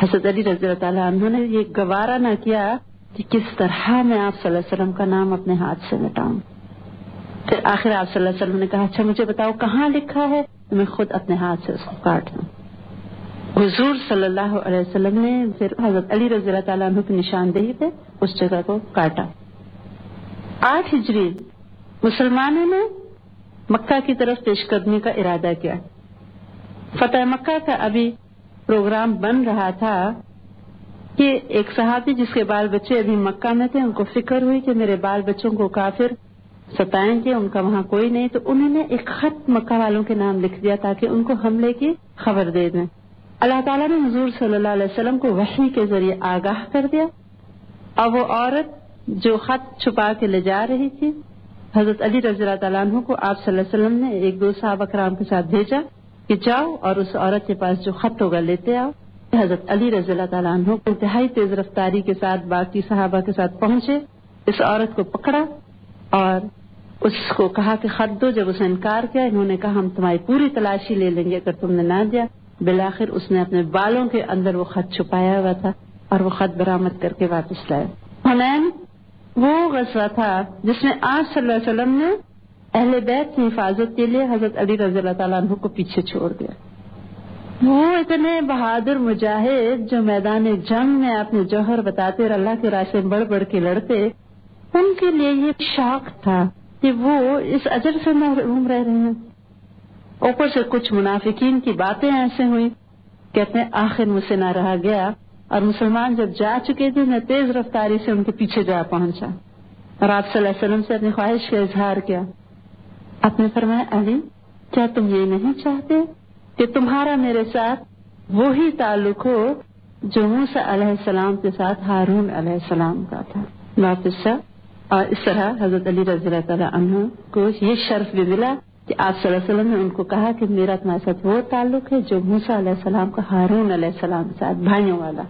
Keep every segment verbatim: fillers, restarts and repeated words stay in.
حضرت علی رضی اللہ تعالیٰ عنہ نے یہ گوارا نہ کیا کہ کس طرح میں آپ صلی اللہ علیہ وسلم کا نام اپنے ہاتھ سے مٹاؤں. پھر آخر آپ صلی اللہ علیہ وسلم نے کہا اچھا مجھے بتاؤ کہاں لکھا ہے, میں خود اپنے ہاتھ سے اس کو کاٹ لوں. حضور صلی اللہ علیہ وسلم نے پھر حضرت علی رضی اللہ تعالیٰ عنہ کی نشاندہی پہ اس جگہ کو کاٹا. آٹھ ہجری مسلمانوں نے مکہ کی طرف پیش قدمی کا ارادہ کیا. فتح مکہ کا ابھی پروگرام بن رہا تھا کہ ایک صحابی جس کے بال بچے ابھی مکہ میں تھے, ان کو فکر ہوئی کہ میرے بال بچوں کو کافر ستائیں گے, ان کا وہاں کوئی نہیں, تو انہوں نے ایک خط مکہ والوں کے نام لکھ دیا تاکہ ان کو حملے کی خبر دے دیں. اللہ تعالیٰ نے حضور صلی اللہ علیہ وسلم کو وحی کے ذریعے آگاہ کر دیا, اور وہ عورت جو خط چھپا کے لے جا رہی تھی حضرت علی رضی اللہ تعالیٰ عنہ کو آپ صلی اللہ علیہ وسلم نے ایک دو صحابہ کرام کے ساتھ بھیجا کہ جاؤ اور اس عورت کے پاس جو خط ہوگا لیتے آؤ. حضرت علی رضی اللہ تعالیٰ عنہ انتہائی تیز رفتاری کے ساتھ باقی صحابہ کے ساتھ پہنچے, اس عورت کو پکڑا اور اس کو کہا کہ خط دو. جب اس نے انکار کیا, انہوں نے کہا ہم تمہاری پوری تلاشی لے لیں گے اگر تم نے نہ دیا. بالآخر اس نے اپنے بالوں کے اندر وہ خط چھپایا ہوا تھا اور وہ خط برآمد کر کے واپس لائے. حنین وہ غزوہ تھا جس میں آپ صلی اللہ علیہ وسلم نے اہل بیت کی حفاظت کے لیے حضرت علی رضی اللہ تعالیٰ عنہ کو پیچھے چھوڑ دیا. وہ اتنے بہادر مجاہد جو میدان جنگ میں اپنے جوہر بتاتے اور اللہ کے راستے میں بڑھ بڑھ کے لڑتے, ان کے لیے یہ شوق تھا کہ وہ اس اجر سے محروم رہ رہے ہیں. اوپر سے کچھ منافقین کی باتیں ایسے ہوئی کہتے ہیں آخر مجھ سے نہ رہا گیا, اور مسلمان جب جا چکے تھے میں تیز رفتاری سے ان کے پیچھے جا پہنچا اور آپ صلی اللہ علیہ وسلم سے اپنی خواہش کا اظہار کیا. آپ نے فرمایا علی کیا تم یہ نہیں چاہتے کہ تمہارا میرے ساتھ وہی تعلق ہو جو موسیٰ علیہ السلام کے ساتھ ہارون علیہ السلام کا تھا. واپس سے اور اس طرح حضرت علی رضی اللہ تعالیٰ عنہ کو یہ شرف بھی ملا کہ آپ صلی اللہ علیہ وسلم نے ان کو کہا کہ میرا تمہارے ساتھ وہ تعلق ہے جو موسیٰ علیہ السلام کا ہارون علیہ السلام کے ساتھ بھائیوں والا.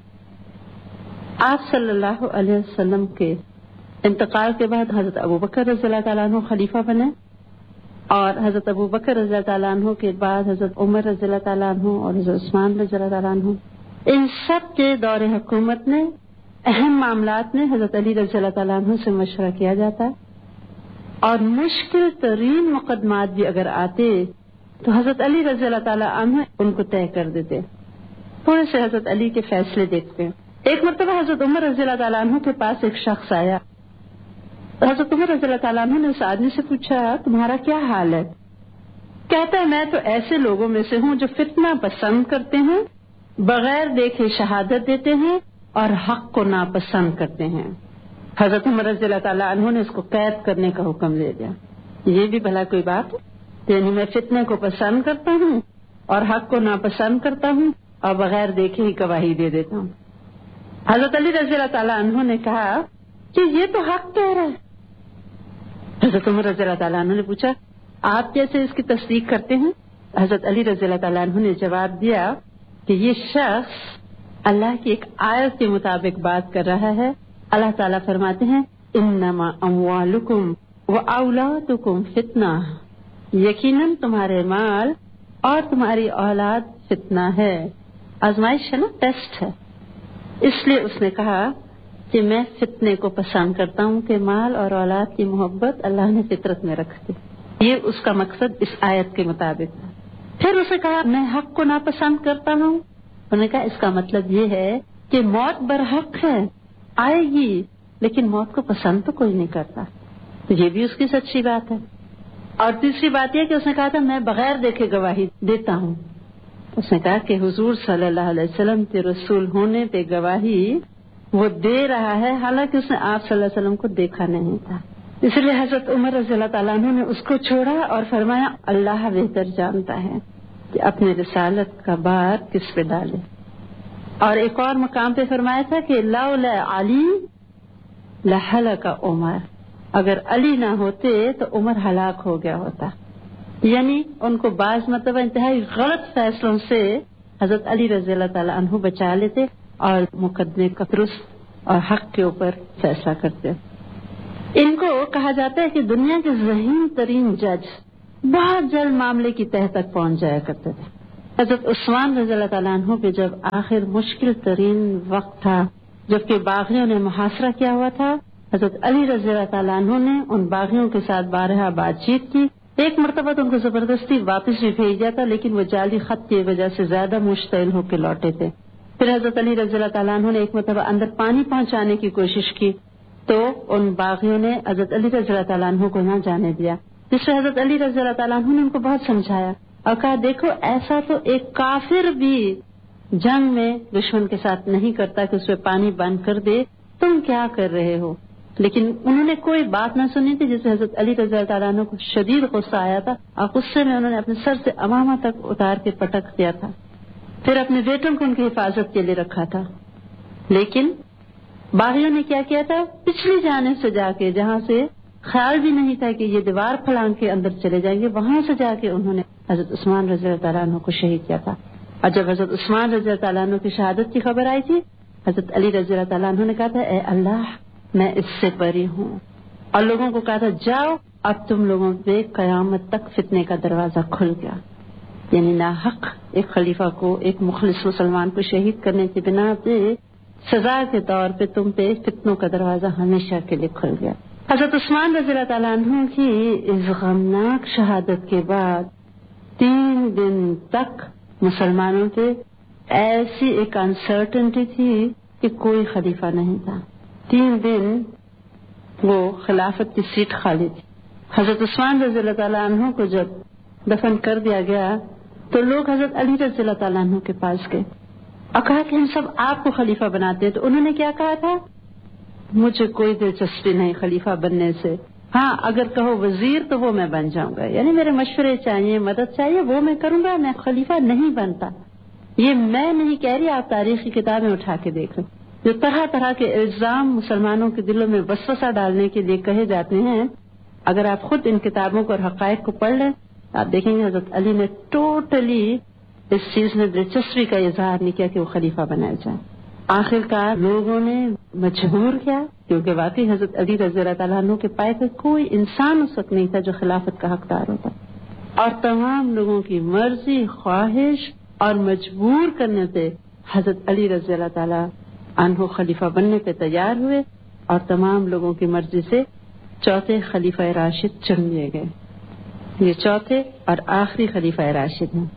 آپ صلی اللہ علیہ وسلم کے انتقال کے بعد حضرت ابوبکر رضی اللہ تعالیٰ عنہ خلیفہ بنے, اور حضرت ابوبکر رضی اللہ تعالیٰ عنہ کے بعد حضرت عمر رضی اللہ تعالیٰ عنہ اور حضرت عثمان رضی اللہ تعالیٰ عنہ. ان سب کے دور حکومت میں اہم معاملات میں حضرت علی رضی اللہ تعالیٰ عنہ سے مشورہ کیا جاتا ہے, اور مشکل ترین مقدمات بھی اگر آتے تو حضرت علی رضی اللہ تعالیٰ عنہ ان کو طے کر دیتے. تھوڑے سے حضرت علی کے فیصلے دیکھتے ہیں. ایک مرتبہ حضرت عمر رضی اللہ تعالیٰ عنہ کے پاس ایک شخص آیا. حضرت عمر رضی اللہ تعالیٰ عنہ نے اس آدمی سے پوچھا تمہارا کیا حال ہے؟ کہتا ہے میں تو ایسے لوگوں میں سے ہوں جو فتنہ پسند کرتے ہیں, بغیر دیکھے شہادت دیتے ہیں اور حق کو ناپسند کرتے ہیں. حضرت عمر رضی اللہ تعالیٰ عنہ نے اس کو قید کرنے کا حکم دے دیا. یہ بھی بھلا کوئی بات ہے؟ یعنی میں فتنے کو پسند کرتا ہوں اور حق کو ناپسند کرتا ہوں اور بغیر دیکھے ہی گواہی دے دیتا ہوں. حضرت علی رضی اللہ تعالیٰ عنہ نے کہا کہ یہ تو حق کہہ رہا ہے. حضرت عمر رضی اللہ تعالیٰ عنہ نے پوچھا آپ کیسے اس کی تصدیق کرتے ہیں؟ حضرت علی رضی اللہ تعالیٰ عنہ نے جواب دیا کہ یہ شخص اللہ کی ایک آیت کے مطابق بات کر رہا ہے. اللہ تعالیٰ فرماتے ہیں انما اموالکم و اولادکم فتنہ, یقیناً تمہارے مال اور تمہاری اولاد فتنہ ہے, آزمائش ہے نا, ٹیسٹ ہے. اس لیے اس نے کہا کہ میں فتنے کو پسند کرتا ہوں کہ مال اور اولاد کی محبت اللہ نے فطرت میں رکھ دی. یہ اس کا مقصد اس آیت کے مطابق ہے. پھر اسے کہا میں حق کو ناپسند کرتا ہوں. انہوں نے کہا اس کا مطلب یہ ہے کہ موت برحق ہے, آئے گی, لیکن موت کو پسند تو کوئی نہیں کرتا. تو یہ بھی اس کی سچی بات ہے. اور تیسری بات یہ کہ اس نے کہا تھا میں بغیر دیکھے گواہی دیتا ہوں. اس نے کہا کہ حضور صلی اللہ علیہ وسلم کے رسول ہونے پہ گواہی وہ دے رہا ہے, حالانکہ اس نے آپ صلی اللہ علیہ وسلم کو دیکھا نہیں تھا. اس لیے حضرت عمر رضی اللہ تعالیٰ عنہ نے اس کو چھوڑا اور فرمایا اللہ بہتر جانتا ہے کہ اپنے رسالت کا بار کس پہ ڈالے. اور ایک اور مقام پہ فرمایا تھا کہ لولا علی لہلک عمر, اگر علی نہ ہوتے تو عمر ہلاک ہو گیا ہوتا. یعنی ان کو بعض مرتبہ انتہائی غلط فیصلوں سے حضرت علی رضی اللہ تعالیٰ عنہ بچا لیتے اور مقدمے کا درست اور حق کے اوپر فیصلہ کرتے. ان کو کہا جاتا ہے کہ دنیا کے ذہین ترین جج بہت جلد معاملے کی تہ تک پہنچ جایا کرتے تھے. حضرت عثمان رضی اللہ تعالیٰ عنہ پہ جب آخر مشکل ترین وقت تھا، جبکہ باغیوں نے محاصرہ کیا ہوا تھا، حضرت علی رضی اللہ تعالیٰ عنہ نے ان باغیوں کے ساتھ بارہا بات چیت کی. ایک مرتبہ تو ان کو زبردستی واپس بھی بھیج دیا تھا، لیکن وہ جعلی خط کی وجہ سے زیادہ مشتعل ہو کے لوٹے تھے. پھر حضرت علی رضی اللہ تعالیٰ عنہ نے ایک مرتبہ اندر پانی پہنچانے کی کوشش کی تو ان باغیوں نے حضرت علی رضی اللہ تعالیٰ عنہ کو نہ جانے دیا، جس سے حضرت علی رضی اللہ تعالیٰ عنہ نے ان کو بہت سمجھایا اور کہا دیکھو ایسا تو ایک کافر بھی جنگ میں دشمن کے ساتھ نہیں کرتا کہ اس پہ پانی بند کر دے، تم کیا کر رہے ہو. لیکن انہوں نے کوئی بات نہ سنی تھی، جس سے حضرت علی رضی اللہ تعالیٰ عنہ کو شدید غصہ آیا تھا اور غصے میں انہوں نے اپنے سر سے امامہ تک اتار کے پٹک دیا تھا. پھر اپنے بیٹوں کو ان کی حفاظت کے لیے رکھا تھا. لیکن باغیوں نے کیا کیا تھا، پچھلی جانب سے جا کے، جہاں سے خیال بھی نہیں تھا کہ یہ دیوار پھلانگ کے اندر چلے جائیں گے، وہاں سے جا کے انہوں نے حضرت عثمان رضی اللہ تعالیٰ عنہ کو شہید کیا تھا. اور جب حضرت عثمان رضی اللہ تعالیٰ عنہ کی شہادت کی خبر آئی تھی، حضرت علی رضی اللہ تعالیٰ عنہ نے کہا تھا اے اللہ میں اس سے بری ہوں، اور لوگوں کو کہا تھا جاؤ اب تم لوگوں پہ قیامت تک فتنے کا دروازہ کھل گیا. یعنی ناحق ایک خلیفہ کو، ایک مخلص مسلمان کو شہید کرنے کی بنا پہ سزا کے طور پہ تم پہ فتنوں کا دروازہ ہمیشہ کے لیے کھل گیا. حضرت عثمان رضی اللہ تعالیٰ عنہ کی اس غمناک شہادت کے بعد تین دن تک مسلمانوں پہ ایسی ایک انسرٹنٹی تھی کہ کوئی خلیفہ نہیں تھا. تین دن وہ خلافت کی سیٹ خالی تھی. حضرت عثمان رضی اللہ تعالیٰ عنہ کو جب دفن کر دیا گیا تو لوگ حضرت علی رضی اللہ تعالیٰ عنہ کے پاس گئے اور کہا کہ ہم سب آپ کو خلیفہ بناتے ہیں. تو انہوں نے کیا کہا تھا، مجھے کوئی دلچسپی نہیں خلیفہ بننے سے، ہاں اگر کہو وزیر تو وہ میں بن جاؤں گا، یعنی میرے مشورے چاہیے، مدد چاہیے، وہ میں کروں گا، میں خلیفہ نہیں بنتا. یہ میں نہیں کہہ رہی، آپ تاریخی کتابیں اٹھا کے دیکھیں. جو طرح طرح کے الزام مسلمانوں کے دلوں میں وسوسہ ڈالنے کے لیے کہے جاتے ہیں، اگر آپ خود ان کتابوں کو اور حقائق کو پڑھ لیں آپ دیکھیں گے حضرت علی نے ٹوٹلی اس چیز میں دلچسپی کا اظہار نہیں کیا کہ وہ خلیفہ بنایا جائے. آخر کار لوگوں نے مجبور کیا، کیونکہ واقعی حضرت علی رضی اللہ تعالیٰ عنہ کے پائے پہ کوئی انسان اس وقت نہیں تھا جو خلافت کا حقدار ہوتا، اور تمام لوگوں کی مرضی، خواہش اور مجبور کرنے سے حضرت علی رضی اللہ تعالیٰ عنہ خلیفہ بننے پہ تیار ہوئے اور تمام لوگوں کی مرضی سے چوتھے خلیفہ راشد چن لیے گئے. یہ چوتھے اور آخری خلیفہ راشد ہیں.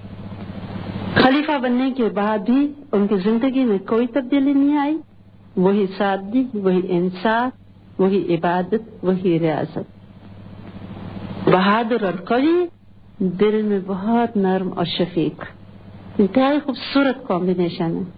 خلیفہ بننے کے بعد بھی ان کی زندگی میں کوئی تبدیلی نہیں آئی، وہی سادگی، وہی انصاف، وہی عبادت، وہی ریاضت. بہادر اور قوی، دل میں بہت نرم اور شفیق، انتہائی خوبصورت کمبینیشن ہے.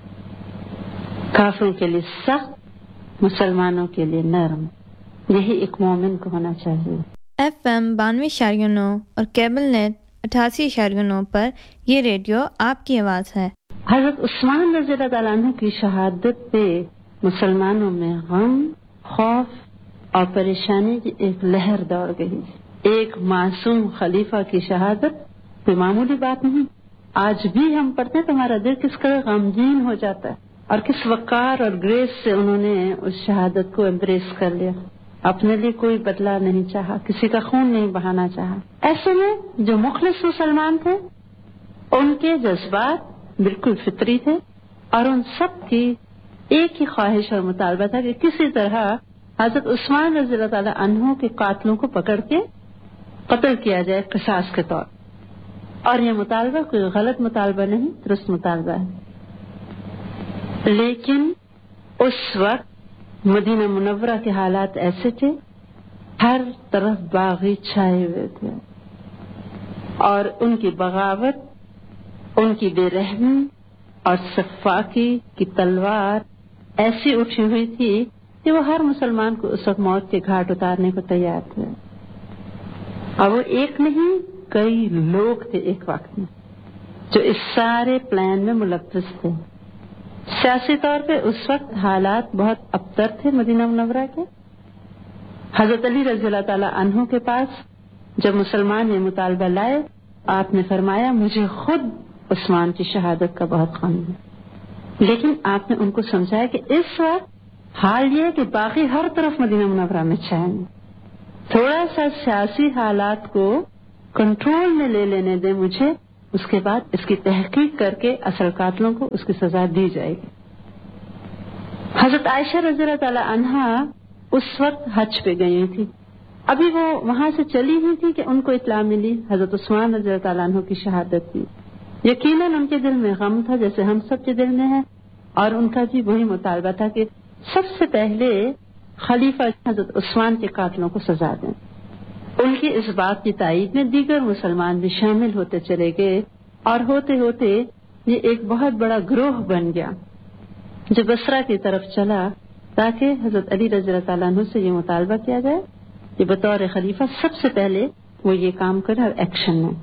کافروں کے لیے سخت، مسلمانوں کے لیے نرم. یہی ایک مومن کو ہونا چاہیے. ایف ایم بانوے اشاریہ نو اور کیبل نیٹ اٹھاسی اشاریہ نو پر یہ ریڈیو آپ کی آواز ہے. حضرت عثمان رضی اللہ تعالیٰ عنہ کی شہادت پہ مسلمانوں میں غم، خوف اور پریشانی کی ایک لہر دوڑ گئی. ایک معصوم خلیفہ کی شہادت کوئی معمولی بات نہیں. آج بھی ہم پڑھتے ہیں تو ہمارا دل کس قدر غمگین ہو جاتا ہے، اور کس وقار اور گریس سے انہوں نے اس شہادت کو امبریس کر لیا. اپنے لیے کوئی بدلہ نہیں چاہا، کسی کا خون نہیں بہانا چاہا. ایسے میں جو مخلص مسلمان تھے ان کے جذبات بالکل فطری تھے، اور ان سب کی ایک ہی خواہش اور مطالبہ تھا کہ کسی طرح حضرت عثمان رضی اللہ تعالیٰ عنہ کے قاتلوں کو پکڑ کے قتل کیا جائے قصاص کے طور. اور یہ مطالبہ کوئی غلط مطالبہ نہیں، درست مطالبہ ہے. لیکن اس وقت مدینہ منورہ کے حالات ایسے تھے، ہر طرف باغی چھائے ہوئے تھے، اور ان کی بغاوت، ان کی بے رحمی اور سفاکی کی تلوار ایسی اٹھی ہوئی تھی کہ وہ ہر مسلمان کو اس وقت موت کے گھاٹ اتارنے کو تیار تھے. اور وہ ایک نہیں، کئی لوگ تھے ایک وقت میں جو اس سارے پلان میں ملوث تھے. سیاسی طور پہ اس وقت حالات بہت ابتر تھے مدینہ منورہ کے. حضرت علی رضی اللہ تعالیٰ عنہ کے پاس جب مسلمان یہ مطالبہ لائے، آپ نے فرمایا مجھے خود عثمان کی شہادت کا بہت غم ہے. لیکن آپ نے ان کو سمجھایا کہ اس وقت حال یہ کہ باقی ہر طرف مدینہ منورہ میں چین، تھوڑا سا سیاسی حالات کو کنٹرول میں لے لینے دیں مجھے، اس کے بعد اس کی تحقیق کر کے اصل قاتلوں کو اس کی سزا دی جائے گی۔ حضرت عائشہ رضی اللہ تعالی عنہا اس وقت حج پہ گئی تھی، ابھی وہ وہاں سے چلی ہوئی تھی کہ ان کو اطلاع ملی حضرت عثمان رضی اللہ تعالیٰ عنہ کی شہادت کی۔ یقیناً ان کے دل میں غم تھا جیسے ہم سب کے دل میں ہے، اور ان کا بھی وہی مطالبہ تھا کہ سب سے پہلے خلیفہ حضرت عثمان کے قاتلوں کو سزا دیں۔ ان کی اس بات کی تائید میں دیگر مسلمان بھی شامل ہوتے چلے گئے، اور ہوتے ہوتے یہ ایک بہت بڑا گروہ بن گیا جو بصرہ کی طرف چلا تاکہ حضرت علی رضی اللہ تعالیٰ عنہ سے یہ مطالبہ کیا جائے کہ بطور خلیفہ سب سے پہلے وہ یہ کام کرے اور ایکشن لیں۔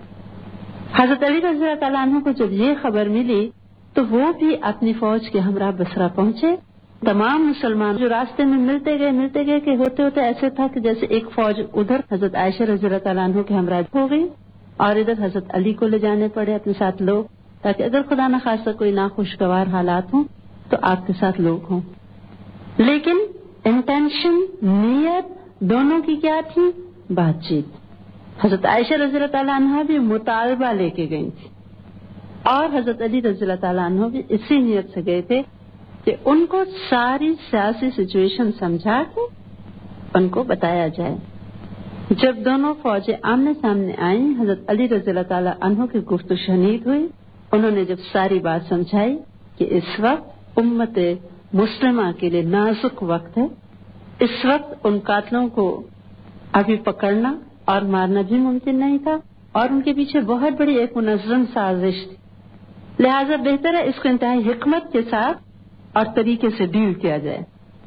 حضرت علی رضی اللہ تعالیٰ عنہ کو جب یہ خبر ملی تو وہ بھی اپنی فوج کے ہمراہ بصرہ پہنچے۔ تمام مسلمان جو راستے میں ملتے گئے ملتے گئے کہ ہوتے ہوتے ایسے تھا کہ جیسے ایک فوج ادھر حضرت عائشہ رضی اللہ تعالیٰ عنہ کے ہمراہ ہو گئی اور ادھر حضرت علی کو لے جانے پڑے اپنے ساتھ لوگ، تاکہ اگر خدا نخواستہ کوئی ناخوشگوار حالات ہوں تو آپ کے ساتھ لوگ ہوں۔ لیکن انٹینشن، نیت دونوں کی کیا تھی؟ بات چیت۔ حضرت عائشہ رضی اللہ تعالیٰ عنہ بھی مطالبہ لے کے گئی تھی، اور حضرت علی رضی اللہ تعالیٰ عنہ بھی اسی نیت سے گئے تھے کہ ان کو ساری سیاسی سچویشن سمجھا کے ان کو بتایا جائے۔ جب دونوں فوجیں آمنے سامنے آئیں، حضرت علی رضی اللہ تعالیٰ عنہ کی گفت و شنید ہوئی۔ انہوں نے جب ساری بات سمجھائی کہ اس وقت امت مسلمہ کے لیے نازک وقت ہے، اس وقت ان قاتلوں کو ابھی پکڑنا اور مارنا بھی ممکن نہیں تھا، اور ان کے پیچھے بہت بڑی ایک منظم سازش تھی، لہذا بہتر ہے اس کو انتہائی حکمت کے ساتھ اور طریقے سے ڈیل کیا جائے۔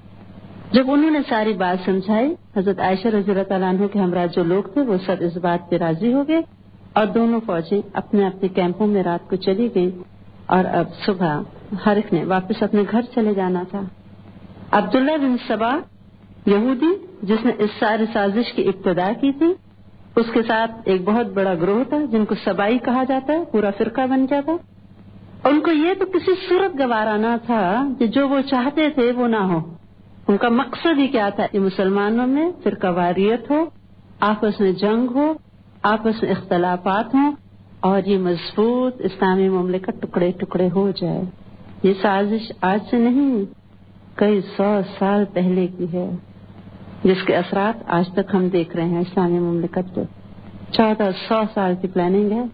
جب انہوں نے ساری بات سمجھائی، حضرت عائشہ رضی اللہ تعالیٰ عنہ کے ہمراہ جو لوگ تھے وہ سب اس بات پہ راضی ہو گئے، اور دونوں فوجیں اپنے اپنے کیمپوں میں رات کو چلی گئیں، اور اب صبح ہر ایک نے واپس اپنے گھر چلے جانا تھا۔ عبداللہ بن سبا یہودی جس نے اس ساری سازش کی ابتدا کی تھی، اس کے ساتھ ایک بہت بڑا گروہ تھا جن کو سبائی کہا جاتا ہے، پورا فرقہ بن گیا تھا۔ ان کو یہ تو کسی صورت گوارا نہ تھا کہ جو وہ چاہتے تھے وہ نہ ہو۔ ان کا مقصد ہی کیا تھا کہ مسلمانوں میں فرقہ واریت ہو، آپس میں جنگ ہو، آپس میں اختلافات ہوں، اور یہ مضبوط اسلامی مملکت ٹکڑے ٹکڑے ہو جائے۔ یہ سازش آج سے نہیں، کئی سو سال پہلے کی ہے، جس کے اثرات آج تک ہم دیکھ رہے ہیں اسلامی مملکت پہ۔ چودہ سو سال کی پلاننگ ہے۔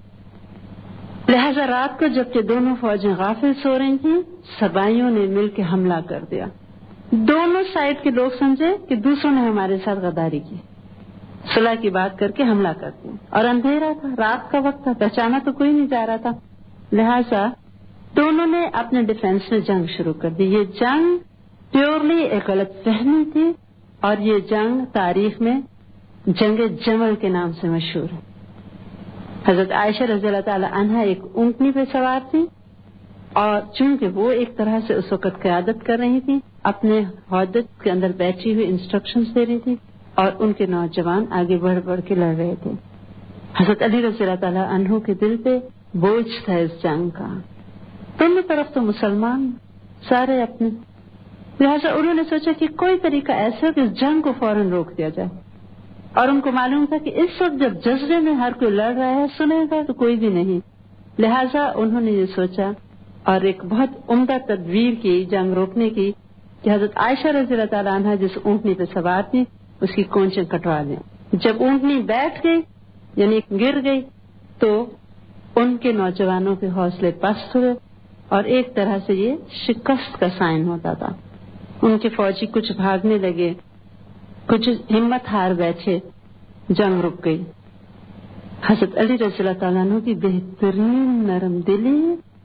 لہذا رات کو جبکہ دونوں فوجیں غافل سو رہی تھیں، سبائیوں نے مل کے حملہ کر دیا۔ دونوں سائڈ کے لوگ سمجھے کہ دوسروں نے ہمارے ساتھ غداری کی، صلح کی بات کر کے حملہ کر دیا، اور اندھیرا تھا، رات کا وقت تھا، پہچانا تو کوئی نہیں جا رہا تھا، لہذا دونوں نے اپنے ڈیفینس میں جنگ شروع کر دی۔ یہ جنگ پیورلی ایک غلط فہمی تھی، اور یہ جنگ تاریخ میں جنگ جمل کے نام سے مشہور ہے۔ حضرت عائشہ رضی اللہ تعالی عنہا ایک اونٹنی پہ سوار تھی، اور چونکہ وہ ایک طرح سے اس وقت قیادت کر رہی تھی، اپنے حوادث کے اندر بیٹھی ہوئی انسٹرکشنز دے رہی تھی، اور ان کے نوجوان آگے بڑھ بڑھ کے لڑ رہے تھے۔ حضرت علی رضی اللہ تعالی عنہ کے دل پہ بوجھ تھا اس جنگ کا، دونوں طرف تو مسلمان سارے اپنے، لہٰذا انہوں نے سوچا کہ کوئی طریقہ ایسا کہ اس جنگ کو فوراً روک دیا جائے، اور ان کو معلوم تھا کہ اس وقت جب جذبے میں ہر کوئی لڑ رہا ہے، سنے گا تو کوئی بھی نہیں، لہٰذا انہوں نے یہ سوچا اور ایک بہت عمدہ تدبیر کی جنگ روکنے کی کہ حضرت عائشہ رضی اللہ تعالیٰ عنہ جس اونٹنی پہ سوار تھی اس کی کونچیں کٹوا دیں۔ جب اونٹنی بیٹھ گئی یعنی گر گئی تو ان کے نوجوانوں کے حوصلے پست ہوئے، اور ایک طرح سے یہ شکست کا سائن ہوتا تھا۔ ان کے فوجی کچھ بھاگنے لگے، کچھ ہمت ہار بیٹھے، جنگ رک گئی۔ حضرت علی رضی اللہ تعالیٰ عنہ کی بہترین نرم دلی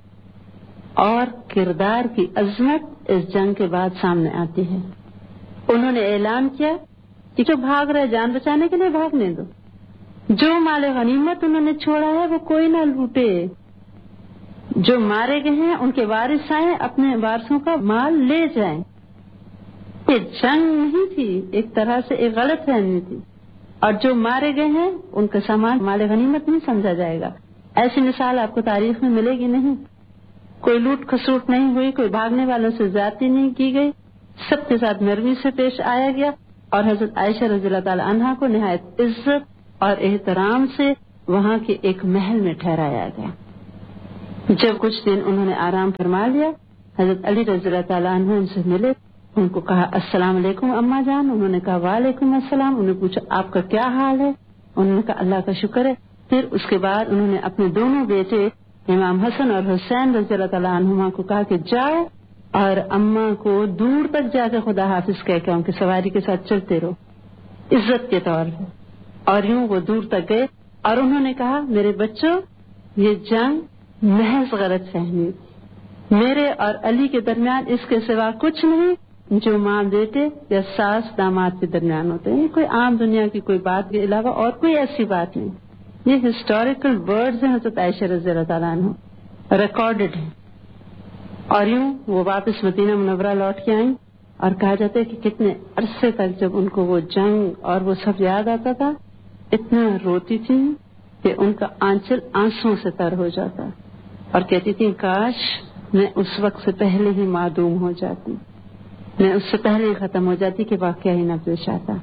اور کردار کی عظمت اس جنگ کے بعد سامنے آتی ہے۔ انہوں نے اعلان کیا کہ جو بھاگ رہے جان بچانے کے لیے بھاگنے دو، جو مال غنیمت انہوں نے چھوڑا ہے وہ کوئی نہ لوٹے، جو مارے گئے ہیں ان کے وارث آئیں اپنے وارثوں کا مال لے جائیں۔ یہ جنگ نہیں تھی، ایک طرح سے ایک غلط فہمی تھی، اور جو مارے گئے ہیں ان کا سامان مال غنیمت نہیں سمجھا جائے گا۔ ایسی مثال آپ کو تاریخ میں ملے گی نہیں، کوئی لوٹ کھسوٹ نہیں ہوئی، کوئی بھاگنے والوں سے زیادتی نہیں کی گئی، سب کے ساتھ نرمی سے پیش آیا گیا، اور حضرت عائشہ رضی اللہ تعالی عنہا کو نہایت عزت اور احترام سے وہاں کے ایک محل میں ٹھہرایا گیا. جب کچھ دن انہوں نے آرام فرما لیا، حضرت علی رضی اللہ تعالیٰ عنہ ان سے ملے، ان کو کہا السلام علیکم اماں جان. انہوں نے کہا وعلیکم السلام. انہوں نے پوچھا آپ کا کیا حال ہے؟ انہوں نے کہا اللہ کا شکر ہے. پھر اس کے بعد انہوں نے اپنے دونوں بیٹے امام حسن اور حسین رضی اللہ تعالیٰ عنہما کو کہا کہ جاؤ اور اماں کو دور تک جا کے خدا حافظ کہہ کے ان کی سواری کے ساتھ چلتے رہو عزت کے طور پہ. اور یوں وہ دور تک گئے اور انہوں نے کہا میرے بچوں، یہ جنگ محض غلط فہمی، میرے اور علی کے درمیان اس کے سوا کچھ نہیں جو ماں بیٹے یا ساس داماد کے درمیان ہوتے ہیں. کوئی عام دنیا کی کوئی بات کے علاوہ اور کوئی ایسی بات نہیں. یہ ہسٹوریکل ورڈز ہیں حضرت عائشہ رضی اللہ تعالیٰ عنہ، ریکارڈڈ ہیں. اور یوں وہ واپس مدینہ منورہ لوٹ کے آئیں اور کہا جاتا ہے کہ کتنے عرصے تک جب ان کو وہ جنگ اور وہ سب یاد آتا تھا اتنا روتی تھی کہ ان کا آنچل آنسوں سے تر ہو جاتا اور کہتی تھی کاش میں اس وقت سے پہلے ہی معدوم ہو جاتی، میں اس سے پہلے ہی ختم ہو جاتی کہ واقعہ ہی نہ پیش آتا.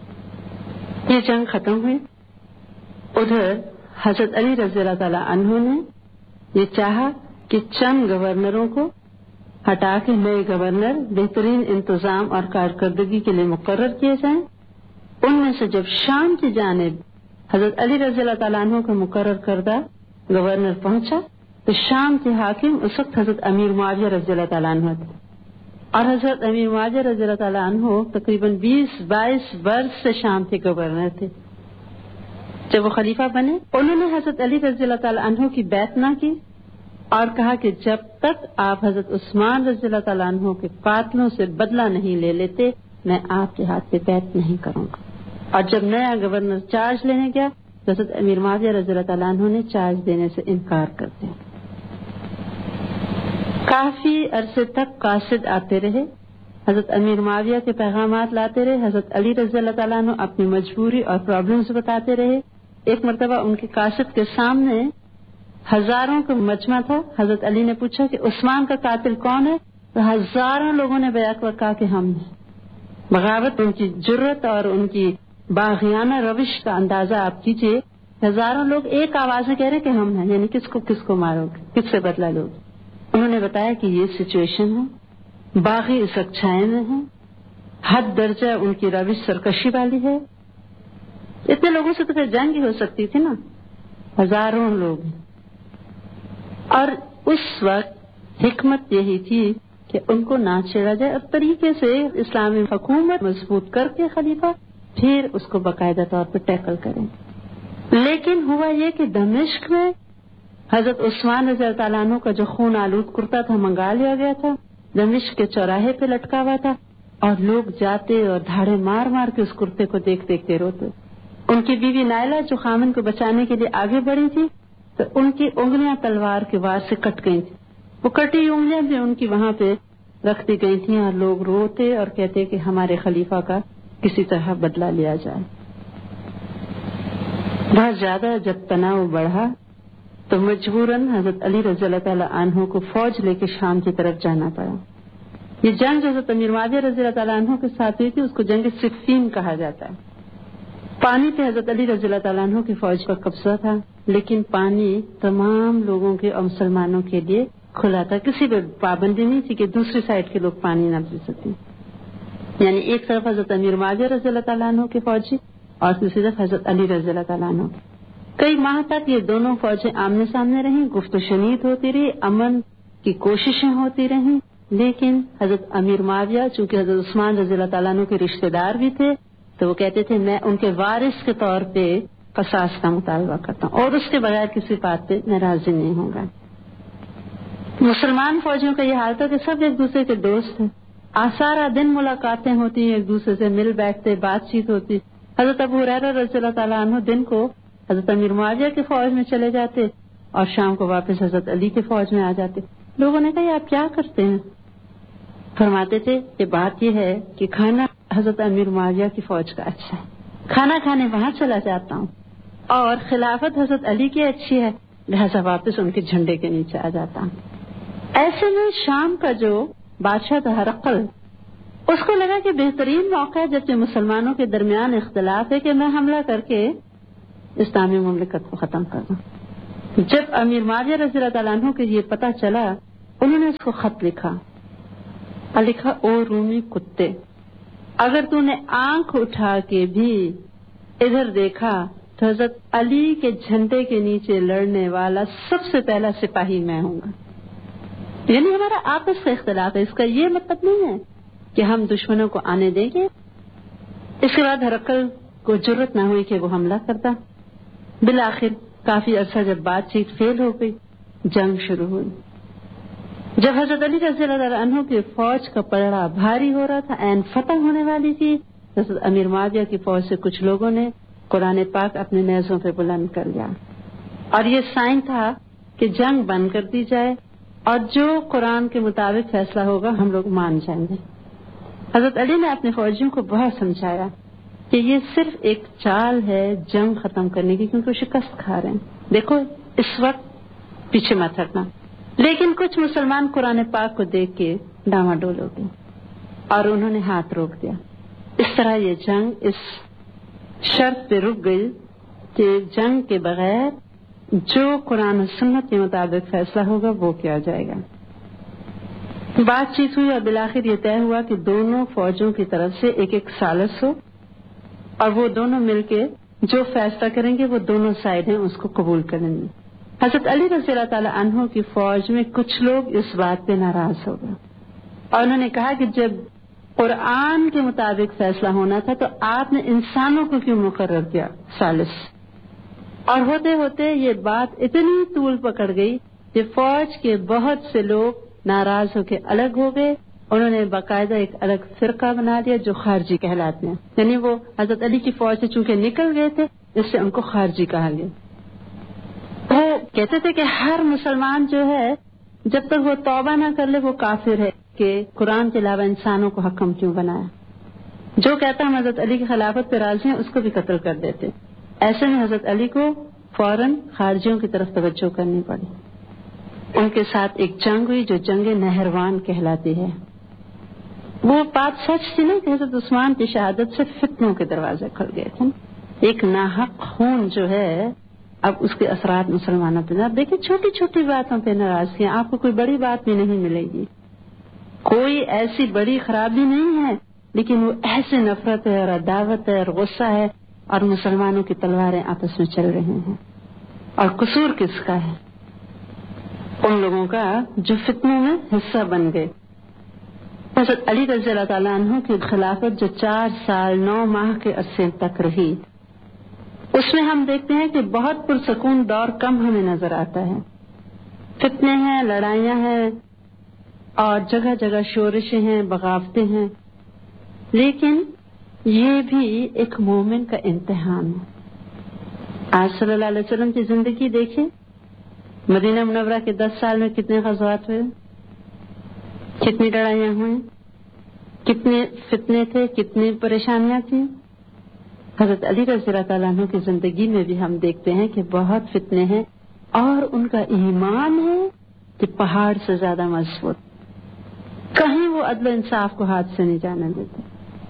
یہ جنگ ختم ہوئی. ادھر حضرت علی رضی اللہ تعالیٰ عنہ نے یہ چاہا کہ چند گورنروں کو ہٹا کے نئے گورنر بہترین انتظام اور کارکردگی کے لیے مقرر کیے جائیں. ان میں سے جب شام کی جانب حضرت علی رضی اللہ تعالیٰ عنہ کا مقرر کردہ گورنر پہنچا تو شام کے حاکم اس وقت حضرت امیر معاویہ رضی اللہ تعالیٰ عنہ تھے. اور حضرت امیر معاویہ رضی اللہ تعالیٰ عنہ تقریباً بیس بائیس برس سے شام کے گورنر تھے. جب وہ خلیفہ بنے انہوں نے حضرت علی رضی اللہ تعالیٰ عنہ کی بیعت نہ کی اور کہا کہ جب تک آپ حضرت عثمان رضی اللہ تعالیٰ عنہ کے قاتلوں سے بدلہ نہیں لے لیتے میں آپ کے ہاتھ پہ بیعت نہیں کروں گا. اور جب نیا گورنر چارج لینے گیا تو حضرت امیر معاویہ رضی اللہ تعالیٰ عنہ نے چارج دینے سے انکار کر دیا. کافی عرصے تک قاصد آتے رہے، حضرت امیر معاویہ کے پیغامات لاتے رہے، حضرت علی رضی اللہ تعالیٰ عنہ اپنی مجبوری اور پرابلمز بتاتے رہے. ایک مرتبہ ان کے قاصد کے سامنے ہزاروں کا مجمع تھا. حضرت علی نے پوچھا کہ عثمان کا قاتل کون ہے؟ تو ہزاروں لوگوں نے بیک وقت کہا کہ ہم نے. بغاوت، ان کی جرت اور ان کی باغیانہ روش کا اندازہ آپ کیجیے. ہزاروں لوگ ایک آواز میں کہہ رہے کہ ہم ہیں، یعنی کس کو کس کو مارو گے، کس سے بدلہ لو گے. انہوں نے بتایا کہ یہ سچویشن ہے، باغی اس وقت چھائے میں ہیں، حد درجہ ان کی روش سرکشی والی ہے. اتنے لوگوں سے تو پھر جنگ ہی ہو سکتی تھی نا، ہزاروں لوگ. اور اس وقت حکمت یہی تھی کہ ان کو نہ چھیڑا جائے اور طریقے سے اسلامی حکومت مضبوط کر کے خلیفہ پھر اس کو باقاعدہ طور پر ٹیکل کریں. لیکن ہوا یہ کہ دمشق میں حضرت عثمان رضی اللہ تعالیٰ عنہ کا جو خون آلود کرتا تھا منگا لیا گیا تھا، دمشق کے چوراہے پہ لٹکا ہوا تھا اور لوگ جاتے اور دھاڑے مار مار کے اس کرتے کو دیکھ دیکھتے روتے. ان کی بیوی نائلہ جو خامن کو بچانے کے لیے آگے بڑھی تھی تو ان کی انگلیاں تلوار کے وار سے کٹ گئی تھی. وہ کٹی انگلیاں بھی ان کی وہاں پہ رکھ دی گئی تھیں اور لوگ روتے اور کہتے کہ ہمارے خلیفہ کا کسی طرح بدلہ لیا جائے. بہت زیادہ جب تناؤ بڑھا تو مجبوراً حضرت علی رضی اللہ تعالیٰ عنہ کو فوج لے کے شام کی طرف جانا پڑا. یہ جنگ جو حضرت امیر معاویہ رضی اللہ تعالیٰ عنہ کے ساتھ ہوئی تھی اس کو جنگ صفین کہا جاتا ہے. پانی پہ حضرت علی رضی اللہ تعالیٰ عنہ کی فوج کا قبضہ تھا، لیکن پانی تمام لوگوں کے اور مسلمانوں کے لیے کھلا تھا. کسی پہ پابندی نہیں تھی کہ دوسری سائڈ کے لوگ پانی نہ پی سکیں. یعنی ایک طرف حضرت امیر معاویہ رضی اللہ تعالیٰ عنہ کے فوجی اور دوسری طرف حضرت علی رضی اللہ تعالیٰ عنہ. کئی ماہ تک یہ دونوں فوجیں آمنے سامنے رہیں، گفت و شنید ہوتی رہی، امن کی کوششیں ہوتی رہیں. لیکن حضرت امیر معاویہ چونکہ حضرت عثمان رضی اللہ تعالیٰ عنہ کے رشتہ دار بھی تھے تو وہ کہتے تھے میں ان کے وارث کے طور پہ قصاص کا مطالبہ کرتا ہوں اور اس کے بغیر کسی بات پہ میں راضی نہیں ہوں گا. مسلمان فوجیوں کا یہ حال تھا کہ سب ایک دوسرے کے دوست ہیں، سارا دن ملاقاتیں ہوتی ہیں، ایک دوسرے سے مل بیٹھتے، بات چیت ہوتی. حضرت ابو ہریرہ رضی اللہ تعالیٰ عنہ دن کو حضرت امیر معاویہ کی فوج میں چلے جاتے اور شام کو واپس حضرت علی کی فوج میں آ جاتے. لوگوں نے کہا یہ آپ کیا کرتے ہیں؟ فرماتے تھے کہ بات یہ ہے کہ کھانا حضرت امیر معاویہ کی فوج کا اچھا ہے، کھانا کھانے وہاں چلا جاتا ہوں، اور خلافت حضرت علی کی اچھی ہے لہذا واپس ان کے جھنڈے کے نیچے آ جاتا ہوں. ایسے میں شام کا جو بادشاہ تھا ہرقل، اس کو لگا کہ بہترین موقع ہے جبکہ مسلمانوں کے درمیان اختلاف ہے کہ میں حملہ کر کے اسلامی مملکت کو ختم کرنا. جب امیر معاویہ رضی اللہ تعالیٰ عنہ کو یہ پتا چلا، انہوں نے اس کو خط لکھا اور لکھا، او رومی کتے، اگر تو نے آنکھ اٹھا کے بھی ادھر دیکھا تو حضرت علی کے جھنڈے کے نیچے لڑنے والا سب سے پہلا سپاہی میں ہوں گا. یعنی ہمارا آپس کا اختلاف ہے، اس کا یہ مطلب نہیں ہے کہ ہم دشمنوں کو آنے دیں گے. اس کے بعد ہرقل کو جرت نہ ہوئی کہ وہ حملہ کرتا. بالآخر کافی عرصہ جب بات چیت فیل ہو گئی، جنگ شروع ہوئی. جب حضرت علی رضی اللہ عنہ کی فوج کا پلڑا بھاری ہو رہا تھا، عین فتح ہونے والی تھی، حضرت امیر معاویہ کی فوج سے کچھ لوگوں نے قرآن پاک اپنے نیزوں پہ بلند کر لیا، اور یہ سائن تھا کہ جنگ بند کر دی جائے اور جو قرآن کے مطابق فیصلہ ہوگا ہم لوگ مان جائیں گے. حضرت علی نے اپنے فوجیوں کو بہت سمجھایا کہ یہ صرف ایک چال ہے جنگ ختم کرنے کی، کیونکہ وہ شکست کھا رہے ہیں. دیکھو اس وقت پیچھے مت ہٹنا. لیکن کچھ مسلمان قرآن پاک کو دیکھ کے ڈاواڈول ہو گئے اور انہوں نے ہاتھ روک دیا. اس طرح یہ جنگ اس شرط پہ رک گئی کہ جنگ کے بغیر جو قرآن و سنت کے مطابق فیصلہ ہوگا وہ کیا جائے گا. بات چیت ہوئی اور بالآخر یہ طے ہوا کہ دونوں فوجوں کی طرف سے ایک ایک ثالث ہو اور وہ دونوں مل کے جو فیصلہ کریں گے وہ دونوں سائڈیں اس کو قبول کریں گے. حضرت علی رضی اللہ تعالی عنہ کی فوج میں کچھ لوگ اس بات پہ ناراض ہو گئے اور انہوں نے کہا کہ جب قرآن کے مطابق فیصلہ ہونا تھا تو آپ نے انسانوں کو کیوں مقرر کیا ثالث. اور ہوتے ہوتے یہ بات اتنی طول پکڑ گئی کہ فوج کے بہت سے لوگ ناراض ہو کے الگ ہو گئے. انہوں نے باقاعدہ ایک الگ فرقہ بنا لیا جو خارجی کہلاتے ہیں. یعنی وہ حضرت علی کی فوج سے چونکہ نکل گئے تھے اس سے ان کو خارجی کہا گیا. وہ کہتے تھے کہ ہر مسلمان جو ہے جب تک وہ توبہ نہ کر لے وہ کافر ہے، کہ قرآن کے علاوہ انسانوں کو حکم کیوں بنایا. جو کہتا ہم حضرت علی کی خلافت پہ راضی ہیں اس کو بھی قتل کر دیتے. ایسے میں حضرت علی کو فوراً خارجیوں کی طرف توجہ کرنی پڑی. ان کے ساتھ ایک جنگ ہوئی جو جنگ نہروان کہلاتی ہے. وہ بات سچ تھی نا کہ حضرت عثمان کی شہادت سے فتنوں کے دروازے کھل گئے تھے. ایک ناحق خون جو ہے اب اس کے اثرات مسلمانوں پہ. آپ دیکھیں چھوٹی چھوٹی باتوں پہ ناراضگیاں، آپ کو کوئی بڑی بات بھی نہیں ملے گی، کوئی ایسی بڑی خرابی نہیں ہے، لیکن وہ ایسے نفرت ہے اور عداوت ہے اور غصہ ہے اور مسلمانوں کی تلواریں آپس میں چل رہی ہیں. اور قصور کس کا ہے؟ ان لوگوں کا جو فتنوں میں حصہ بن گئے. حضرت علی رضی اللہ تعالیٰ عنہ کی خلافت جو چار سال نو ماہ کے عرصے تک رہی، اس میں ہم دیکھتے ہیں کہ بہت پرسکون دور کم ہمیں نظر آتا ہے. فتنے ہیں، لڑائیاں ہیں اور جگہ جگہ شورشیں ہیں، بغاوتیں ہیں. لیکن یہ بھی ایک مومن کا امتحان ہے. آج صلی اللہ علیہ وسلم کی زندگی دیکھیں، مدینہ منورہ کے دس سال میں کتنے غزوات ہوئے، کتنی لڑائیاں ہوئیں، کتنے فتنے تھے، کتنی پریشانیاں تھیں. حضرت علی رضی اللہ تعالیٰ عنہ کی زندگی میں بھی ہم دیکھتے ہیں کہ بہت فتنے ہیں اور ان کا ایمان ہے کہ پہاڑ سے زیادہ مضبوط. کہیں وہ عدل و انصاف کو ہاتھ سے نہیں جانے دیتے.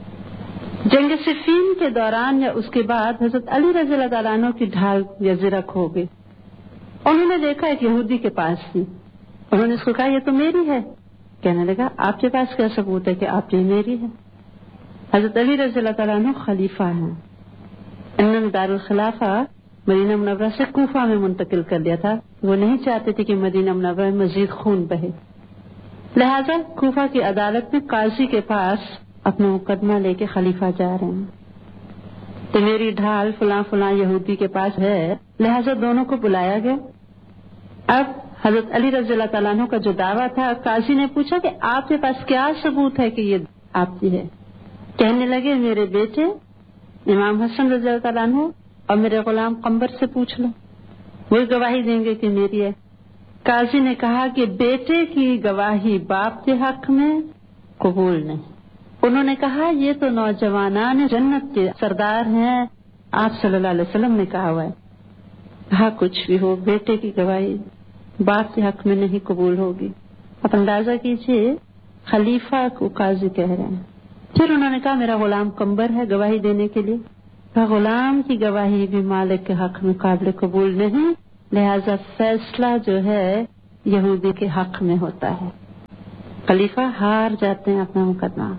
جنگ صفین کے دوران یا اس کے بعد حضرت علی رضی اللہ تعالیٰ عنہ کی ڈھال یا زرک ہو گئی. انہوں نے دیکھا ایک یہودی کے پاس تھی، انہوں نے اس کو کہا یہ تو میری ہے. کہنے لگا آپ کے پاس کیا ثبوت ہے کہ آپ یہ میری ہے؟ حضرت علی رضی اللہ تعالیٰ عنہ خلیفہ ہیں. انہوں نے دارالخلافہ مدینہ منورہ سے کوفہ میں منتقل کر لیا تھا. وہ نہیں چاہتے تھے کہ مدینہ منورہ میں مزید خون بہے، لہذا کوفہ کی عدالت میں قاضی کے پاس اپنا مقدمہ لے کے خلیفہ جا رہے ہیں کہ میری ڈھال فلاں فلاں یہودی کے پاس ہے. لہذا دونوں کو بلایا گیا. اب حضرت علی رضی اللہ تعالیٰ عنہ کا جو دعویٰ تھا، قاضی نے پوچھا کہ آپ کے پاس کیا ثبوت ہے کہ یہ آپ کی ہے؟ کہنے لگے میرے بیٹے امام حسن رضی اللہ تعالیٰ عنہ اور میرے غلام قمبر سے پوچھ لو، وہی گواہی دیں گے کہ میری ہے. قاضی نے کہا کہ بیٹے کی گواہی باپ کے حق میں قبول نہیں. انہوں نے کہا یہ تو نوجوانان جنت کے سردار ہیں، آپ صلی اللہ علیہ وسلم نے کہا ہوا ہے. کہا کچھ بھی ہو بیٹے کی گواہی باپ کے حق میں نہیں قبول ہوگی. آپ اندازہ کیجئے خلیفہ کو قاضی کہہ رہے ہیں. پھر انہوں نے کہا میرا غلام قمبر ہے گواہی دینے کے لیے. کا غلام کی گواہی بھی مالک کے حق میں قابل قبول نہیں، لہذا فیصلہ جو ہے یہودی کے حق میں ہوتا ہے۔ خلیفہ ہار جاتے ہیں اپنا مقدمہ،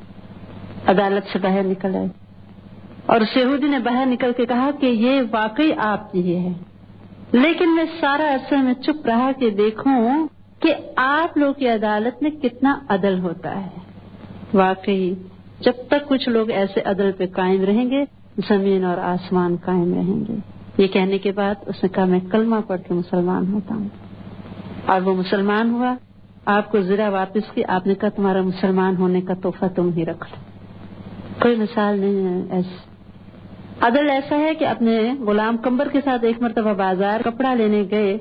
عدالت سے باہر نکل آئے اور اس یہودی نے باہر نکل کے کہا کہ یہ واقعی آپ کی ہی ہے، لیکن میں سارا عرصہ میں چپ رہا کہ دیکھوں کہ آپ لوگ کی عدالت میں کتنا عدل ہوتا ہے۔ واقعی جب تک کچھ لوگ ایسے عدل پہ قائم رہیں گے زمین اور آسمان قائم رہیں گے۔ یہ کہنے کے بعد اس نے کہا میں کلمہ پڑھ کے مسلمان ہوتا ہوں، اور وہ مسلمان ہوا۔ آپ کو زرہ واپس کی، آپ نے کہا تمہارا مسلمان ہونے کا تحفہ تم ہی رکھ لو۔ کوئی مثال نہیں ہے ایسی۔ عدل ایسا ہے کہ اپنے غلام قمبر کے ساتھ ایک مرتبہ بازار کپڑا لینے گئے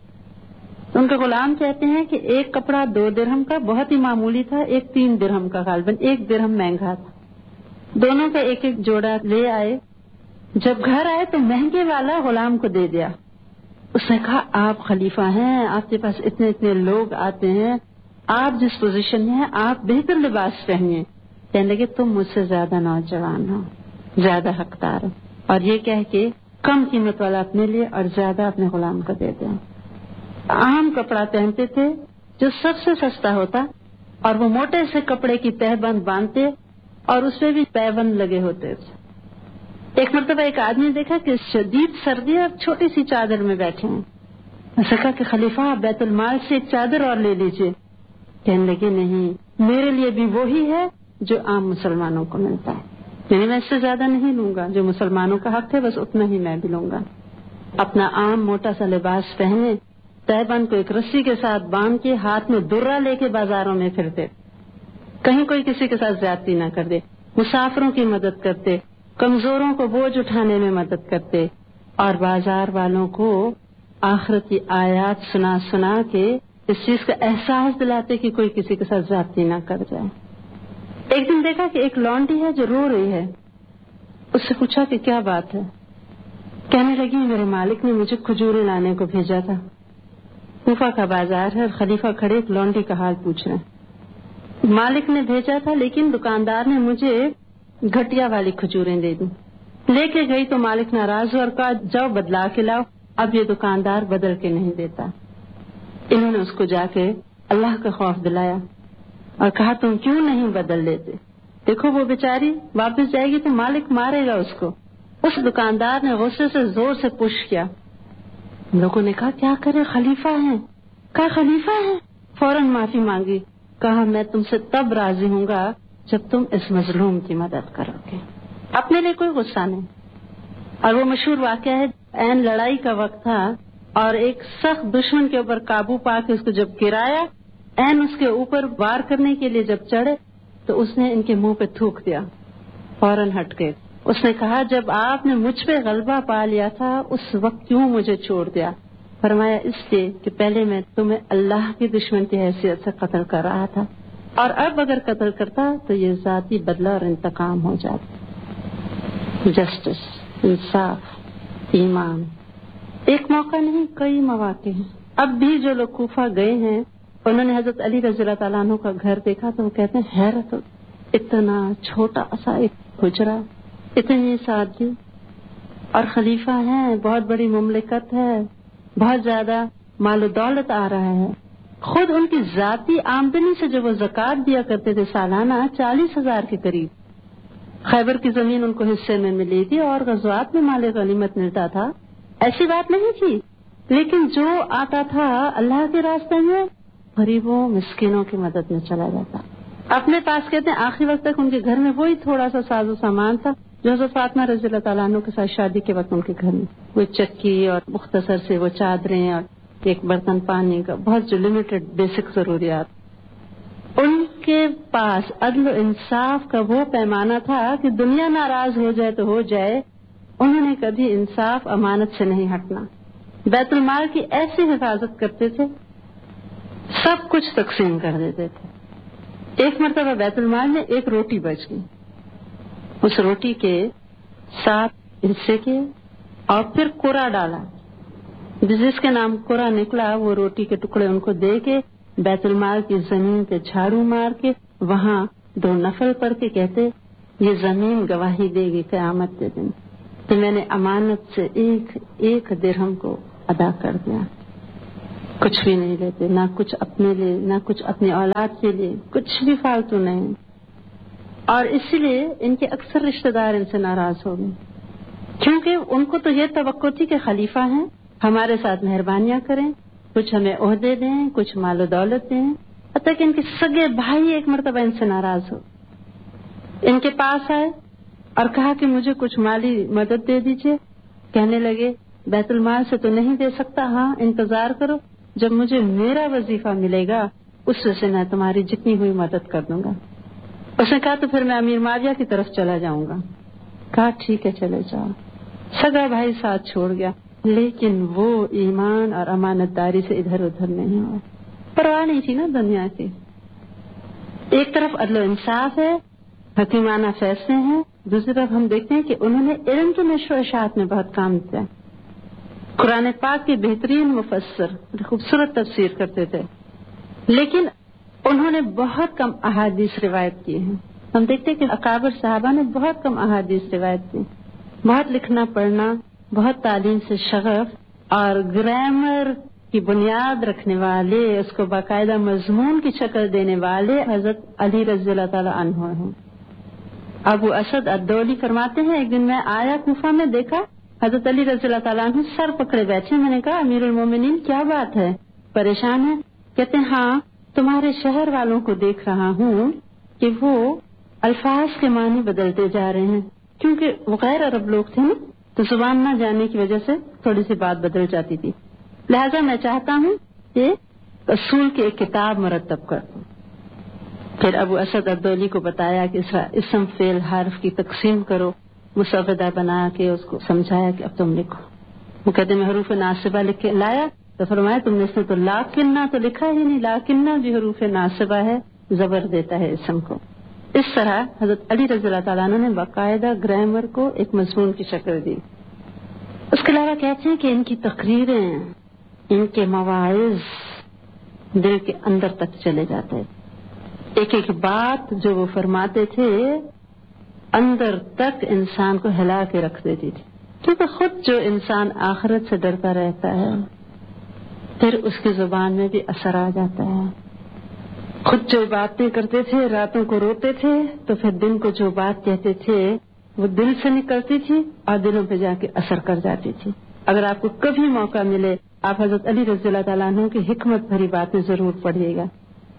تو ان کے غلام کہتے ہیں کہ ایک کپڑا دو درہم کا بہت ہی معمولی تھا، ایک تین درہم کا، غالباً ایک درہم مہنگا تھا۔ دونوں کا ایک ایک جوڑا لے آئے، جب گھر آئے تو مہنگے والا غلام کو دے دیا۔ اس نے کہا آپ خلیفہ ہیں، آپ کے پاس اتنے اتنے لوگ آتے ہیں، آپ جس پوزیشن میں ہیں آپ بہتر لباس پہنیے۔ کہنے لگے تم مجھ سے زیادہ نوجوان ہو، زیادہ حقدار ہو، اور یہ کہہ کے کم قیمت والا اپنے لیے اور زیادہ اپنے غلام کو دے دیں۔ عام کپڑا پہنتے تھے جو سب سے سستا ہوتا، اور وہ موٹے سے کپڑے کی تہ بند باندھتے اور اس پہ بھی پیبند لگے ہوتے تھے۔ ایک مرتبہ ایک آدمی دیکھا کہ شدید سردی اور چھوٹی سی چادر میں بیٹھے ہیں۔ اسے کہا کہ خلیفہ آپ بیت المال سے ایک چادر اور لے لیجئے۔ کہنے لگے نہیں، میرے لیے بھی وہی ہے جو عام مسلمانوں کو ملتا ہے، یعنی میں اس سے زیادہ نہیں لوں گا، جو مسلمانوں کا حق ہے بس اتنا ہی میں بھی لوں گا۔ اپنا عام موٹا سا لباس پہنے، تہبند کو ایک رسی کے ساتھ باندھ کے ہاتھ میں درہ لے کے بازاروں میں پھرتے، کہیں کوئی کسی کے ساتھ زیادتی نہ کر دے، مسافروں کی مدد کرتے، کمزوروں کو بوجھ اٹھانے میں مدد کرتے، اور بازار والوں کو آخرت کی آیات سنا سنا کے اس چیز کا احساس دلاتے کہ کوئی کسی کے ساتھ زیادتی نہ کر جائے۔ ایک دن دیکھا کہ ایک لونڈی ہے جو رو رہی ہے، اس سے پوچھا کہ کیا بات ہے؟ کہنے لگی میرے مالک نے مجھے کھجوریں لانے کو بھیجا تھا۔ کوفہ کا بازار ہے اور خلیفہ کھڑے ایک لونڈی کا حال پوچھ رہے ہیں۔ مالک نے بھیجا تھا لیکن دکاندار نے مجھے گھٹیا والی کھجوریں دے دی۔ لے کے گئی تو مالک ناراض ہوا اور کہا جاؤ بدلا کے لاؤ، اب یہ دکاندار بدل کے نہیں دیتا۔ انہوں نے اس کو جا کے اللہ کا خوف دلایا اور کہا تم کیوں نہیں بدل لیتے؟ دیکھو وہ بیچاری واپس جائے گی تو مالک مارے گا اس کو۔ اس دکاندار نے غصے سے زور سے پش کیا۔ لوگوں نے کہا کیا کرے، خلیفہ ہیں۔ کہا خلیفہ ہیں؟ فوراً معافی مانگی، کہا میں تم سے تب راضی ہوں گا جب تم اس مظلوم کی مدد کرو گے۔ اپنے لیے کوئی غصہ نہیں۔ اور وہ مشہور واقعہ ہے، عین لڑائی کا وقت تھا اور ایک سخت دشمن کے اوپر قابو پا کے اس کو جب گرایا، عین اس کے اوپر وار کرنے کے لیے جب چڑھے تو اس نے ان کے منہ پہ تھوک دیا، فوراً ہٹ گئے۔ اس نے کہا جب آپ نے مجھ پہ غلبہ پا لیا تھا اس وقت کیوں مجھے چھوڑ دیا؟ فرمایا اس لیے کہ پہلے میں تمہیں اللہ کے دشمن کی حیثیت سے قتل کر رہا تھا، اور اب اگر قتل کرتا تو یہ ذاتی بدلہ اور انتقام ہو جاتا۔ جسٹس، انصاف، ایمان، ایک موقع نہیں کئی مواقع ہیں۔ اب بھی جو لوگ کوفہ گئے ہیں انہوں نے حضرت علی رضی اللہ تعالیٰ عنہ کا گھر دیکھا تو وہ کہتے ہیں حیرت، اتنا چھوٹا سا ایک حجرا، اتنی سادگی، اور خلیفہ ہیں، بہت بڑی مملکت ہے، بہت زیادہ مال و دولت آ رہا ہے۔ خود ان کی ذاتی آمدنی سے جو وہ زکوٰۃ دیا کرتے تھے سالانہ چالیس ہزار کے قریب، خیبر کی زمین ان کو حصے میں ملی تھی اور غزوات میں مال غنیمت ملتا تھا، ایسی بات نہیں تھی، لیکن جو آتا تھا اللہ کے راستے میں غریبوں مسکینوں کی مدد میں چلا جاتا۔ اپنے پاس کہتے ہیں آخری وقت تک ان کے گھر میں وہی تھوڑا سا ساز و سامان تھا جو حضرت فاطمہ رضی اللہ تعالیٰ عنہ کے ساتھ شادی کے وقت ان کے گھر میں، وہ چکی اور مختصر سے وہ چادریں اور ایک برتن پانی کا، بہت جو لمیٹڈ بیسک ضروریات۔ ان کے پاس عدل و انصاف کا وہ پیمانہ تھا کہ دنیا ناراض ہو جائے تو ہو جائے، انہوں نے کبھی انصاف امانت سے نہیں ہٹنا۔ بیت المال کی ایسی حفاظت کرتے تھے، سب کچھ تقسیم کر دیتے تھے۔ ایک مرتبہ بیت المال میں ایک روٹی بچ گئی، اس روٹی کے سات حصے کے اور پھر کوڑا ڈالا، جس کے نام کوڑا نکلا وہ روٹی کے ٹکڑے ان کو دے کے بیت المال کی زمین پہ جھاڑو مار کے وہاں دو نفل پڑھ کے کہتے یہ زمین گواہی دے گی قیامت کے دن تو میں نے امانت سے ایک ایک درہم کو ادا کر دیا. کچھ بھی نہیں لیتے، نہ کچھ اپنے لیے، نہ کچھ اپنی اولاد کے لیے، کچھ بھی فالتو نہیں. اور اسی لیے ان کے اکثر رشتہ دار ان سے ناراض ہو گئے، کیونکہ ان کو تو یہ توقع تھی کہ خلیفہ ہیں، ہمارے ساتھ مہربانیاں کریں، کچھ ہمیں عہدے دیں، کچھ مال و دولت دیں. حتیٰ کہ ان کے سگے بھائی ایک مرتبہ ان سے ناراض ہو، ان کے پاس آئے اور کہا کہ مجھے کچھ مالی مدد دے دیجیے. کہنے لگے بیت المال سے تو نہیں دے سکتا، ہاں انتظار کرو، جب مجھے میرا وظیفہ ملے گا اس سے میں تمہاری جتنی ہوئی مدد کر دوں گا. اس نے کہا تو پھر میں امیر معاویہ کی طرف چلا جاؤں گا. کہا ٹھیک ہے چلے جاؤ. سگا بھائی ساتھ چھوڑ گیا، لیکن وہ ایمان اور امانت داری سے ادھر ادھر نہیں ہوا. پرواہ نہیں تھی نا دنیا کی. ایک طرف عدل و انصاف ہے، حکیمانہ فیصلے ہیں، دوسری طرف ہم دیکھتے ہیں کہ انہوں نے علم کی نشر و اشاعت میں بہت کام کیا. قرآن پاک کے بہترین مفسر، خوبصورت تفسیر کرتے تھے، لیکن انہوں نے بہت کم احادیث روایت کی ہیں. ہم دیکھتے ہیں کہ اکابر صحابہ نے بہت کم احادیث روایت کی. بہت لکھنا پڑھنا، بہت تعلیم سے شغف اور گرامر کی بنیاد رکھنے والے، اس کو باقاعدہ مضمون کی شکل دینے والے حضرت علی رضی اللہ تعالی عنہ ہیں. ابو اسد الدولی فرماتے ہیں ایک دن میں آیا کوفہ میں، دیکھا حضرت علی رضی اللہ تعالیٰ عنہ سر پکڑے بیٹھے. میں نے کہا امیر المومنین کیا بات ہے، پریشان ہے؟ کہتے ہیں ہاں تمہارے شہر والوں کو دیکھ رہا ہوں کہ وہ الفاظ کے معنی بدلتے جا رہے ہیں، کیونکہ وہ غیر عرب لوگ تھے نا، تو زبان نہ جاننے کی وجہ سے تھوڑی سی بات بدل جاتی تھی. لہذا میں چاہتا ہوں کہ اصول کی ایک کتاب مرتب کر دوں. پھر ابو اسد الدولی کو بتایا کہ اسم فعل حرف کی تقسیم کرو، مسودہ بنا کے اس کو سمجھایا کہ اب تم لکھو. مقدمے حروف ناصبہ لکھ کے لایا تو فرمایا تم نے اس میں تو لاکنہ تو لکھا ہی نہیں، لاکنہ بھی حروف ناصبہ ہے، زبر دیتا ہے اسم کو. اس طرح حضرت علی رضی اللہ تعالیٰ عنہ نے باقاعدہ گرامر کو ایک مضمون کی شکل دی. اس کے علاوہ کہتے ہیں کہ ان کی تقریریں، ان کے مواعظ دل کے اندر تک چلے جاتے. ایک ایک بات جو وہ فرماتے تھے اندر تک انسان کو ہلا کے رکھ دیتی تھی، کیونکہ خود جو انسان آخرت سے ڈرتا رہتا ہے پھر اس کی زبان میں بھی اثر آ جاتا ہے. خود جو باتیں کرتے تھے، راتوں کو روتے تھے، تو پھر دن کو جو بات کہتے تھے وہ دل سے نکلتی تھی اور دلوں پہ جا کے اثر کر جاتی تھی. اگر آپ کو کبھی موقع ملے آپ حضرت علی رضی اللہ تعالیٰ عنہ کی حکمت بھری باتیں ضرور پڑھیے گا.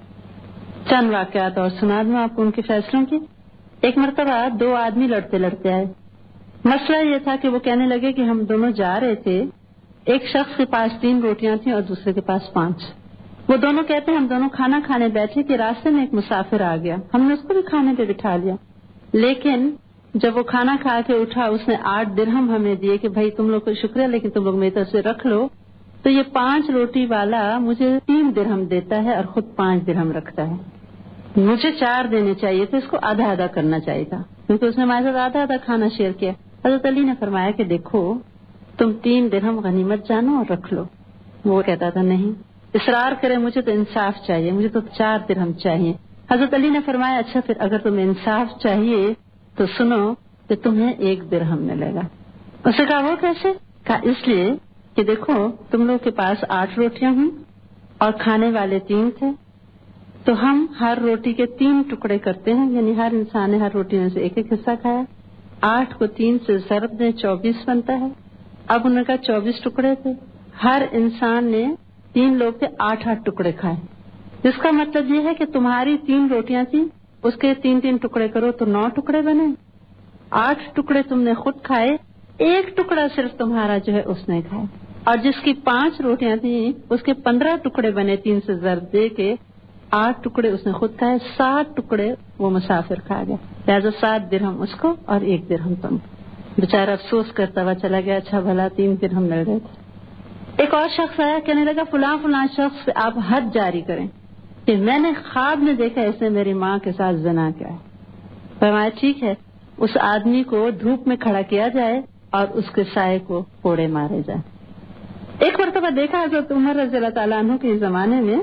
چند واقعات اور سنا دوں آپ کو ان کے فیصلوں کی. ایک مرتبہ دو آدمی لڑتے لڑتے آئے. مسئلہ یہ تھا کہ وہ کہنے لگے کہ ہم دونوں جا رہے تھے، ایک شخص کے پاس تین روٹیاں تھیں اور دوسرے کے پاس پانچ. وہ دونوں کہتے ہیں ہم دونوں کھانا کھانے بیٹھے کہ راستے میں ایک مسافر آ گیا، ہم نے اس کو بھی کھانے پہ بٹھا لیا، لیکن جب وہ کھانا کھا کے اٹھا اس نے آٹھ درہم ہمیں دیے کہ بھائی تم لوگ کو شکریہ لیکن تم لوگ میری طرف سے رکھ لو. تو یہ پانچ روٹی والا مجھے تین درہم دیتا ہے اور خود پانچ درہم رکھتا ہے. مجھے چار دینے چاہیے تھے، اس کو آدھا آدھا کرنا چاہیے تھا کیونکہ اس نے ہمارے ساتھ آدھا آدھا کھانا شیئر کیا. حضرت علی نے فرمایا کہ دیکھو تم تین درہم غنیمت جانو اور رکھ لو. وہ کہتا تھا نہیں، اصرار کرے مجھے تو انصاف چاہیے، مجھے تو چار درہم چاہیے. حضرت علی نے فرمایا اچھا پھر اگر تمہیں انصاف چاہیے تو سنو کہ تمہیں ایک درہم ملے گا. اسے کہا وہ کیسے؟ کہا اس لیے کہ دیکھو تم لوگ کے پاس آٹھ روٹیاں ہیں اور کھانے والے تین تھے، تو ہم ہر روٹی کے تین ٹکڑے کرتے ہیں، یعنی ہر انسان نے ہر روٹی میں سے ایک ایک حصہ کھایا. آٹھ کو تین سے ضرب دیں چوبیس بنتا ہے. اب انہوں نے کہا چوبیس ٹکڑے تھے، ہر انسان نے تین لوگ کے آٹھ آٹھ ٹکڑے کھائے، جس کا مطلب یہ ہے کہ تمہاری تین روٹیاں تھیں اس کے تین تین ٹکڑے کرو تو نو ٹکڑے بنے. آٹھ ٹکڑے تم نے خود کھائے، ایک ٹکڑا صرف تمہارا جو ہے اس نے کھایا، اور جس کی پانچ روٹیاں تھیں اس کے پندرہ ٹکڑے بنے تین سے ضرب دے کے. آٹھ ٹکڑے اس نے خود کھائے، سات ٹکڑے وہ مسافر کھا گیا. لہٰذا سات درہم اس کو اور ایک درہم تم. بیچارہ افسوس کرتا ہوا چلا گیا، اچھا بھلا تین درہم مل گئے تھے. ایک اور شخص آیا کہنے لگا فلاں فلاں شخص پہ آپ حد جاری کریں کہ میں نے خواب میں دیکھا اس نے میری ماں کے ساتھ زنا کیا ہے. فرمایا ٹھیک ہے، اس آدمی کو دھوپ میں کھڑا کیا جائے اور اس کے سائے کو کوڑے مارے جائے. ایک مرتبہ دیکھا حضرت عمر رضی اللہ تعالیٰ عنہ کے زمانے میں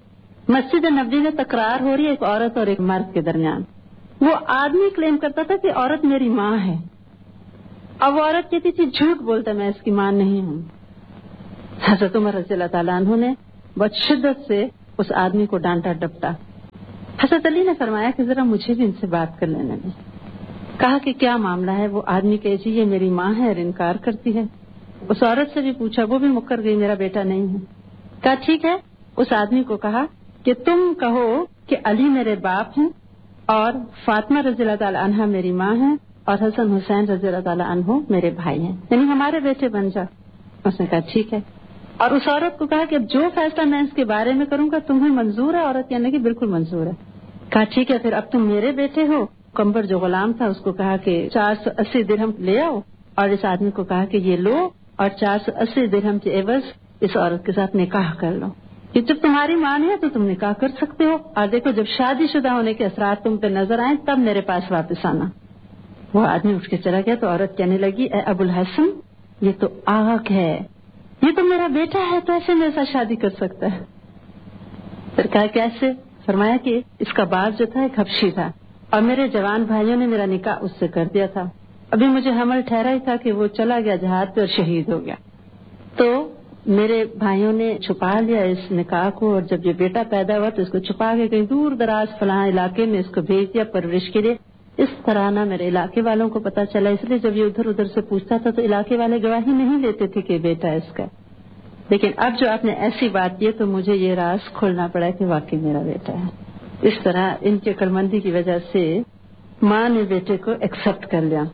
مسجد نبوی میں تکرار ہو رہی ہے ایک عورت اور ایک مرد کے درمیان. وہ آدمی کلیم کرتا تھا کہ عورت میری ماں ہے اب وہ عورت کہتی تھی جھوٹ بولتا میں اس کی ماں نہیں ہوں. حضرت عمر رضی اللہ تعالیٰ عنہ نے بہت شدت سے اس آدمی کو ڈانٹا ڈپٹا. حضرت علی نے فرمایا کہ ذرا مجھے بھی ان سے بات کر لینے میں. کہا کہ کیا معاملہ ہے؟ وہ آدمی کہ جی یہ میری ماں ہے اور انکار کرتی ہے. اس عورت سے بھی پوچھا، وہ بھی مکر گئی میرا بیٹا نہیں ہے. کہا ٹھیک ہے. اس آدمی کو کہا کہ تم کہو کہ علی میرے باپ ہیں اور فاطمہ رضی اللہ تعالی عنہا میری ماں ہے اور حسن حسین رضی اللہ تعالی عنہ میرے بھائی ہیں، یعنی ہمارے بیٹے بن جا. اس نے کہا ٹھیک ہے. اور اس عورت کو کہا کہ جو فیصلہ میں اس کے بارے میں کروں گا تمہیں منظور ہے؟ عورت کہنے کی بالکل منظور ہے. کہا ٹھیک ہے، پھر اب تم میرے بیٹے ہو. کمبر جو غلام تھا اس کو کہا کہ چار سو اسی درہم لے آؤ، اور اس آدمی کو کہا کہ یہ لو اور چار سو اسی درہم کے عوض اس عورت کے ساتھ نکاح کر لو. کہ جب تمہاری ماں ہے تو تم نکاح کر سکتے ہو، اور دیکھو جب شادی شدہ ہونے کے اثرات تم پہ نظر آئیں تب میرے پاس واپس آنا. وہ آدمی اٹھ کے چلا گیا تو عورت کہنے لگی اے ابو الحسن یہ تو آگ ہے، یہ تو میرا بیٹا ہے تو ایسے میرے ساتھ شادی کر سکتا ہے. پھر کہا کیسے؟ فرمایا کہ اس کا باپ جو تھا ایک حبشی تھا اور میرے جوان بھائیوں نے میرا نکاح اس سے کر دیا تھا. ابھی مجھے حمل ٹھہرا ہی تھا کہ وہ چلا گیا جہاد پہ اور شہید ہو گیا. تو میرے بھائیوں نے چھپا لیا اس نکاح کو، اور جب یہ بیٹا پیدا ہوا تو اس کو چھپا کے کہیں دور دراز فلاں علاقے میں اس کو بھیج دیا پرورش کے لیے. اس طرح نہ میرے علاقے والوں کو پتا چلا، اس لیے جب یہ ادھر ادھر سے پوچھتا تھا تو علاقے والے گواہی نہیں دیتے تھے کہ بیٹا اس کا. لیکن اب جو آپ نے ایسی بات کی تو مجھے یہ راز کھولنا پڑا کہ واقعی میرا بیٹا ہے. اس طرح ان کی عقلمندی کی وجہ سے ماں نے بیٹے کو ایکسپٹ کر لیا.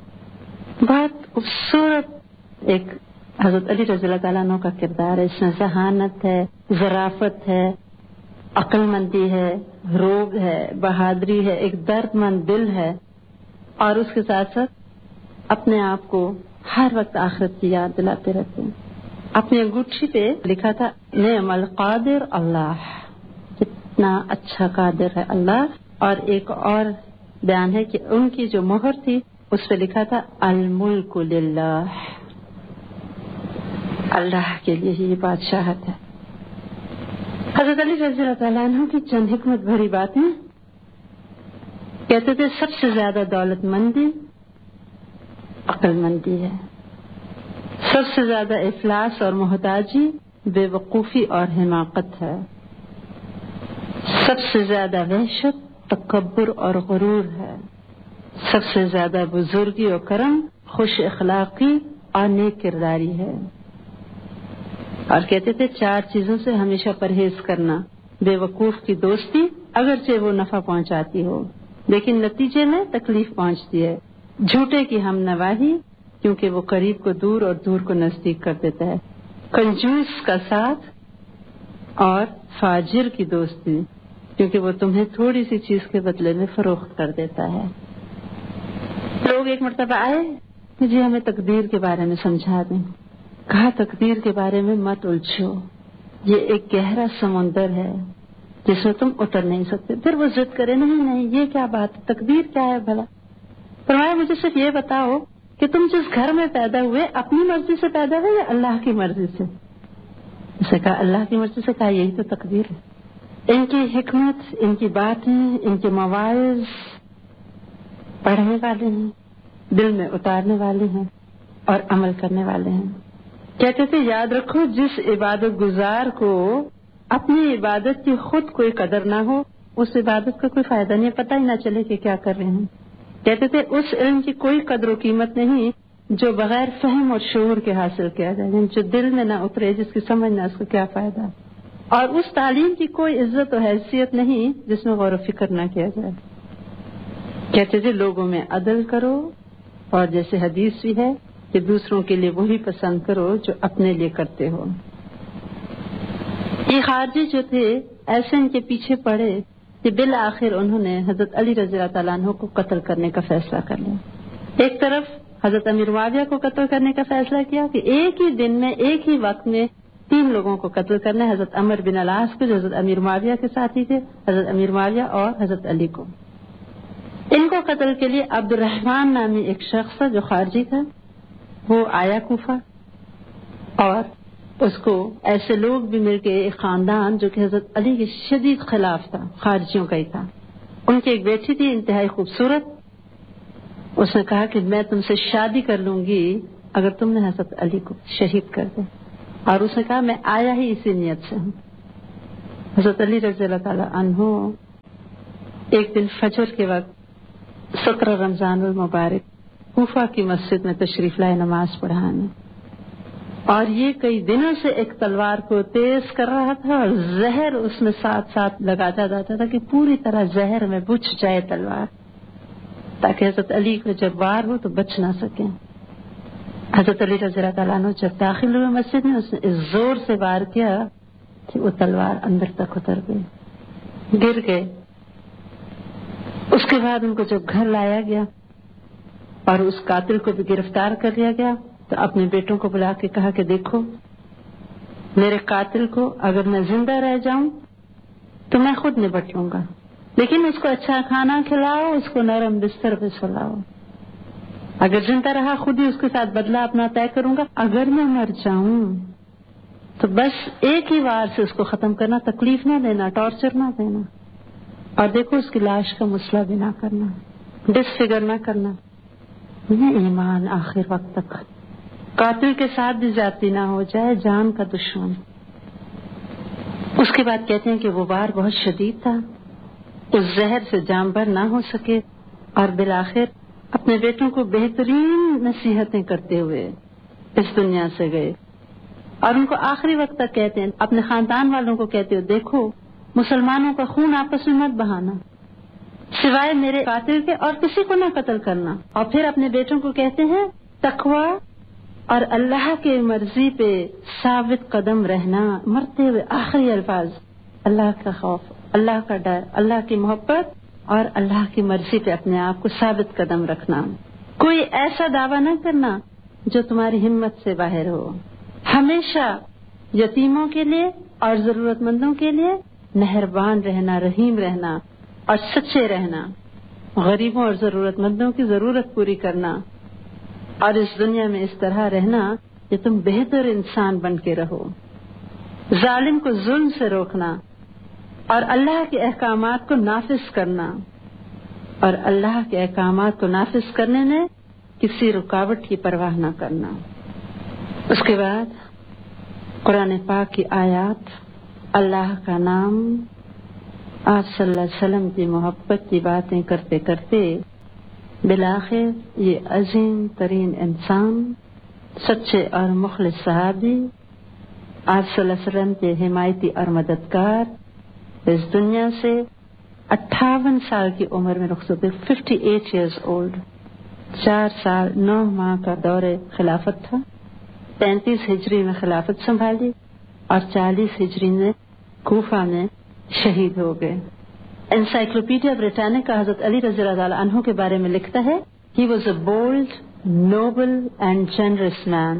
بہت خوبصورت ایک حضرت علی رضی اللہ تعالیٰ عنہ کا کردار ہے. اس میں ذہانت ہے، ظرافت ہے، عقل مندی ہے، روگ ہے، بہادری ہے، ایک درد مند دل ہے، اور اس کے ساتھ ساتھ اپنے آپ کو ہر وقت آخرت کی یاد دلاتے رہتے ہیں. اپنی انگوٹھی پہ لکھا تھا نعم القادر اللہ، کتنا اچھا قادر ہے اللہ. اور ایک اور بیان ہے کہ ان کی جو مہر تھی اس پہ لکھا تھا الملک للہ، اللہ کے لیے ہی بادشاہت ہے. حضرت علی رضی اللہ تعالیٰ عنہ کی چند حکمت بھری باتیں. کہتے تھے سب سے زیادہ دولت مندی عقل مندی ہے، سب سے زیادہ افلاس اور محتاجی بے وقوفی اور حماقت ہے، سب سے زیادہ وحشت تکبر اور غرور ہے، سب سے زیادہ بزرگی اور کرم خوش اخلاقی اور نیک کرداری ہے. اور کہتے تھے چار چیزوں سے ہمیشہ پرہیز کرنا. بے وقوف کی دوستی اگرچہ وہ نفع پہنچاتی ہو لیکن نتیجے میں تکلیف پہنچتی ہے. جھوٹے کی ہم نواہی کیونکہ وہ قریب کو دور اور دور کو نزدیک کر دیتا ہے. کنجوس کا ساتھ اور فاجر کی دوستی کیونکہ وہ تمہیں تھوڑی سی چیز کے بدلے میں فروخت کر دیتا ہے. لوگ ایک مرتبہ آئے کہ جی ہمیں تقدیر کے بارے میں سمجھا دیں. کہا تقدیر کے بارے میں مت الجھو، یہ ایک گہرا سمندر ہے جس میں تم اتر نہیں سکتے. پھر وہ ضد کرے نہیں نہیں یہ کیا بات ہے، تقدیر کیا ہے بھلا؟ فرمایا مجھے صرف یہ بتاؤ کہ تم جس گھر میں پیدا ہوئے اپنی مرضی سے پیدا ہوئے یا اللہ کی مرضی سے؟ اسے کہا اللہ کی مرضی سے. کہا یہی تو تقدیر ہے. ان کی حکمت، ان کی باتیں، ان کے مواعظ پڑھنے والے ہیں، دل میں اتارنے والے ہیں اور عمل کرنے والے ہیں. کہتے تھے یاد رکھو جس عبادت گزار کو اپنی عبادت کی خود کوئی قدر نہ ہو اس عبادت کا کوئی فائدہ نہیں، پتہ ہی نہ چلے کہ کیا کر رہے ہیں. کہتے تھے اس علم کی کوئی قدر و قیمت نہیں جو بغیر فہم اور شعور کے حاصل کیا جائے، جو دل میں نہ اترے، جس کی سمجھ نہ اس کو کیا فائدہ. اور اس تعلیم کی کوئی عزت و حیثیت نہیں جس میں غور و فکر نہ کیا جائے. کہتے تھے لوگوں میں عدل کرو، اور جیسے حدیث بھی ہے کہ دوسروں کے لیے وہی پسند کرو جو اپنے لیے کرتے ہو. یہ خارجی جو تھے ایسے ان کے پیچھے پڑے کہ بالآخر انہوں نے حضرت علی رضی اللہ تعالیٰ عنہ کو قتل کرنے کا فیصلہ کر لیا. ایک طرف حضرت امیر معاویہ کو قتل کرنے کا فیصلہ کیا کہ ایک ہی دن میں ایک ہی وقت میں تین لوگوں کو قتل کرنا ہے. حضرت عمر بن العاص کو جو حضرت امیر معاویہ کے ساتھی تھے، حضرت امیر معاویہ اور حضرت علی کو. ان کو قتل کے لیے عبد الرحمن نامی ایک شخص تھا جو خارجی تھا، وہ آیا کوفہ، اور اس کو ایسے لوگ بھی مل کے ایک خاندان جو کہ حضرت علی کے شدید خلاف تھا، خارجیوں کا ہی تھا. ان کی ایک بیٹی تھی انتہائی خوبصورت، اس نے کہا کہ میں تم سے شادی کر لوں گی اگر تم نے حضرت علی کو شہید کر دے، اور اس نے کہا میں آیا ہی اسی نیت سے ہوں۔ حضرت علی رضی اللہ تعالی عنہ ایک دن فجر کے وقت سترہ رمضان المبارک کوفہ کی مسجد میں تشریف لائے نماز پڑھانے، اور یہ کئی دنوں سے ایک تلوار کو تیز کر رہا تھا اور زہر اس میں ساتھ ساتھ لگاتا جاتا تھا کہ پوری طرح زہر میں بجھ جائے تلوار، تاکہ حضرت علی کو جب وار ہو تو بچ نہ سکیں۔ حضرت علی رضی اللہ تعالیٰ عنہ جب داخل ہوئے مسجد میں، اس نے اس زور سے وار کیا کہ وہ تلوار اندر تک اتر گئی، گر گئے۔ اس کے بعد ان کو جب گھر لایا گیا اور اس قاتل کو بھی گرفتار کر لیا گیا تو اپنے بیٹوں کو بلا کے کہا کہ دیکھو میرے قاتل کو اگر میں زندہ رہ جاؤں تو میں خود نپٹ لوں گا، لیکن اس کو اچھا کھانا کھلاؤ، اس کو نرم بستر پہ سلاؤ، اگر زندہ رہا خود ہی اس کے ساتھ بدلہ اپنا طے کروں گا، اگر میں مر جاؤں تو بس ایک ہی وار سے اس کو ختم کرنا، تکلیف نہ دینا، ٹارچر نہ دینا، اور دیکھو اس کی لاش کا مسئلہ بھی نہ کرنا، ڈس فگر نہ کرنا۔ یہ ایمان آخر وقت تک، قاتل کے ساتھ بھی زیادتی نہ ہو جائے، جان کا دشمن۔ اس کے بعد کہتے ہیں کہ وہ وار بہت شدید تھا، اس زہر سے جان بر نہ ہو سکے، اور بالآخر اپنے بیٹوں کو بہترین نصیحتیں کرتے ہوئے اس دنیا سے گئے، اور ان کو آخری وقت تک کہتے ہیں، اپنے خاندان والوں کو کہتے ہو دیکھو مسلمانوں کا خون آپس میں مت بہانا، سوائے میرے قاتل کے اور کسی کو نہ قتل کرنا۔ اور پھر اپنے بیٹوں کو کہتے ہیں تقوی اور اللہ کے مرضی پہ ثابت قدم رہنا، مرتے ہوئے آخری الفاظ اللہ کا خوف، اللہ کا ڈر، اللہ کی محبت اور اللہ کی مرضی پہ اپنے آپ کو ثابت قدم رکھنا، کوئی ایسا دعویٰ نہ کرنا جو تمہاری ہمت سے باہر ہو، ہمیشہ یتیموں کے لیے اور ضرورت مندوں کے لیے مہربان رہنا، رحیم رہنا اور سچے رہنا، غریبوں اور ضرورت مندوں کی ضرورت پوری کرنا، اور اس دنیا میں اس طرح رہنا کہ تم بہتر انسان بن کے رہو، ظالم کو ظلم سے روکنا اور اللہ کے احکامات کو نافذ کرنا، اور اللہ کے احکامات کو نافذ کرنے میں کسی رکاوٹ کی پرواہ نہ کرنا۔ اس کے بعد قرآن پاک کی آیات، اللہ کا نام، آپ صلی اللہ علیہ وسلم کی محبت کی باتیں کرتے کرتے بالآخر یہ عظیم ترین انسان، سچے اور مخلص صحابی، آپ صلی اللہ علیہ وسلم کے حمایتی اور مددگار، اس دنیا سے اٹھاون سال کی عمر میں رخصت، ففٹی ایٹ ایئرز اولڈ، چار سال نو ماہ کا دور خلافت تھا، پینتیس ہجری میں خلافت سنبھالی اور چالیس ہجری میں کوفہ میں شہید ہو گئے۔ انسائکلوپیڈیا بریٹانیکا حضرت علی رضی اللہ تعالیٰ عنہ کے بارے میں لکھتا ہے، he was a bold, noble and generous man,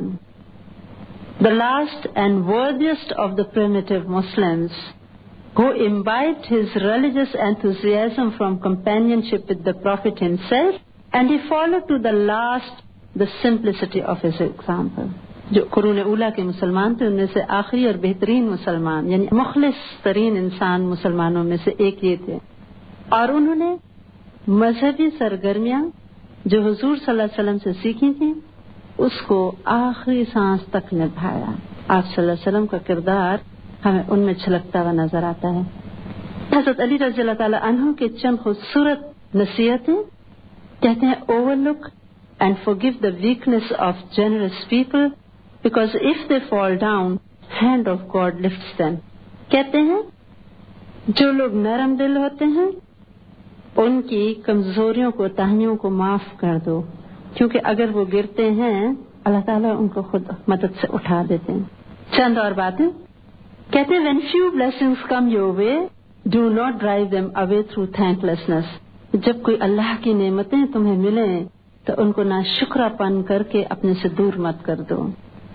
the last and worthiest of the primitive Muslims, who imbibed his religious enthusiasm from companionship with the Prophet himself, and he followed to the last the simplicity of his example. جو قرون اولا کے مسلمان تھے ان میں سے آخری اور بہترین مسلمان، یعنی مخلص ترین انسان مسلمانوں میں سے ایک یہ تھے، اور انہوں نے مذہبی سرگرمیاں جو حضور صلی اللہ علیہ وسلم سے سیکھی تھیں اس کو آخری سانس تک نبھایا۔ آپ صلی اللہ علیہ وسلم کا کردار ہمیں ان میں چھلکتا ہوا نظر آتا ہے۔ حضرت علی رضی اللہ تعالی عنہ کے چند خوبصورت نصیحتیں کہتے ہیں، over look and forgive the weakness of generous people, because if they fall down, hand of God lifts them. کہتے ہیں جو لوگ نرم دل ہوتے ہیں ان کی کمزوریوں کو، تاہیوں کو معاف کر دو، کیونکہ اگر وہ گرتے ہیں اللہ تعالیٰ ان کو خود مدد سے اٹھا دیتے ہیں۔ چند اور باتیں کہتے ہیں، when few blessings come your way, do not drive them away through thanklessness. جب کوئی اللہ کی نعمتیں تمہیں ملیں تو ان کو ناشکرہ پن کر کے اپنے سے دور مت کر دو۔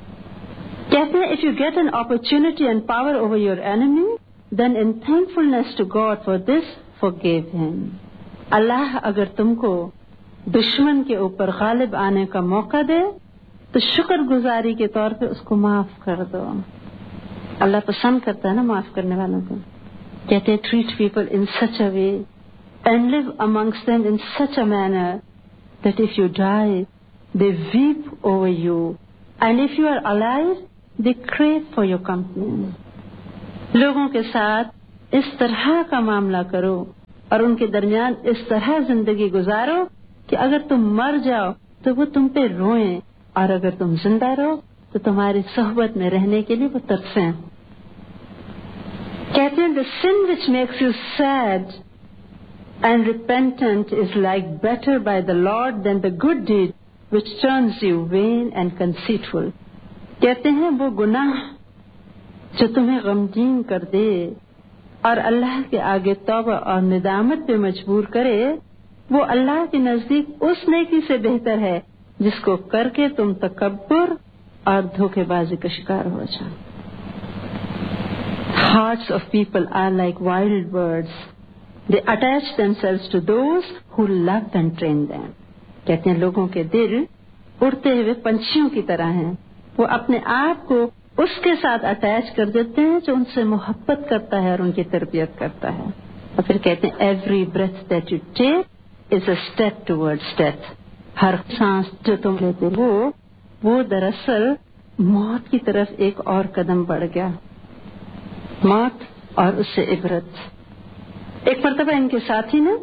کہتے ہیں if you get an opportunity and power over your enemy, then in thankfulness to God for this, forgive him. اللہ اگر تم کو دشمن کے اوپر غالب آنے کا موقع دے تو شکر گزاری کے طور پہ اس کو معاف کر دو۔ اللہ پسند کرتا ہے نا معاف کرنے والوں کو۔ کہتے ہیں treat people in such a way and live amongst them in such a manner that if you die, they weep over you, and if you are alive, they crave for your company. लोगों के साथ इस तरह का मामला करो और उनके दरमियान इस तरह जिंदगी गुजारो कि अगर तुम मर जाओ तो वो तुम पे रोएं, और अगर तुम जिंदा रहो तो तुम्हारी सोहबत में रहने के लिए वो तरसें. कहते हैं, the sin which makes you sad and repentant is like better by the Lord than the good deed which turns you vain and conceitful. कहते हैं, वो गुनाह जो तुम्हें गमगीन कर दे और अल्लाह के आगे तौबा और निदामत पे मजबूर करे, वो अल्लाह के नजदीक उस नेकी से बेहतर है जिसको करके तुम तकब्बुर और धोखेबाजी का शिकार हो जाओ. Hearts of people are like wild birds. They attach themselves to those who love and train them. कहते हैं, लोगों के दिल उड़ते हुए पंछियों की तरह हैं. वो अपने आप को उसके साथ अटैच कर देते हैं जो उनसे मोहब्बत करता है और उनकी तरबियत करता है. और फिर कहते हैं, every breath that you take is a step towards death. हर सांस जो तुम लेते हो वो दरअसल मौत की तरफ एक और कदम बढ़ गया. मौत और उससे इबरत. एक मर्तबा इनके साथी ने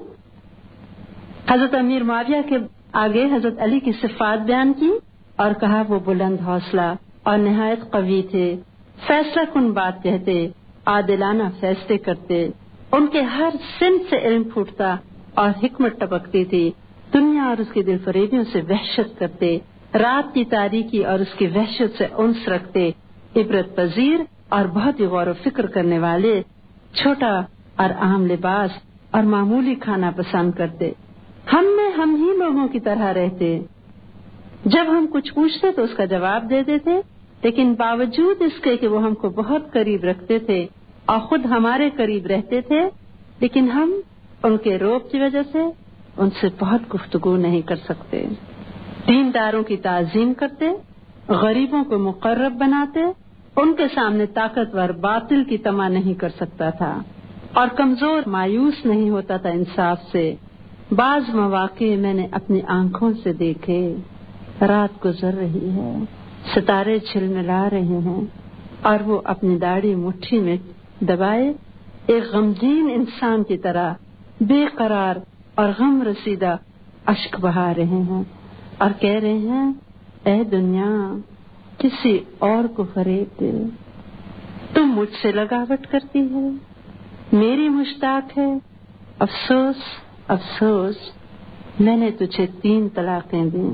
हजरत अमीर मुआविया के आगे हजरत अली की सिफात बयान की और कहा, वो बुलंद हौसला और निहायत कवी थे, फैसला कुन बात कहते, आदिलाना फैसले करते, उनके हर सिन से इल्म फूटता और हिकमत टपकती थी, दुनिया और उसकी दिलफरेबियों से वहशत करते, रात की तारीकी और उसकी वहशत से उन्स रखते, इबरत पजीर और बहुत ही गौर व फिक्र करने वाले, छोटा और आम लिबास और मामूली खाना पसंद करते. हम में हम ही लोगों की तरह रहते. जब हम कुछ पूछते तो उसका जवाब दे देते, लेकिन बावजूद इसके कि वो हमको बहुत करीब रखते थे और खुद हमारे करीब रहते थे, लेकिन हम उनके रोब की वजह से उनसे बहुत गुफ्तगू नहीं कर सकते. दीनदारों की ताज़ीम करते, गरीबों को मुकर्रब बनाते, उनके सामने ताकतवर बातिल की तमा नहीं कर सकता था और कमजोर मायूस नहीं होता था इंसाफ से. बाज मौके मैंने अपनी आंखों से देखे, रात गुजर रही है, सितारे झिलमिला रहे हैं और वो अपनी दाढ़ी मुट्ठी में दबाए एक गमगीन इंसान की तरह बेकरार और गम रसीदा अश्क बहा रहे हैं और कह रहे हैं, ऐ दुनिया किसी और को फरेब दे, तुम मुझसे लगावट करती है, मेरी मुश्ताक है, अफसोस अफसोस मैंने तुझे तीन तलाकें दी.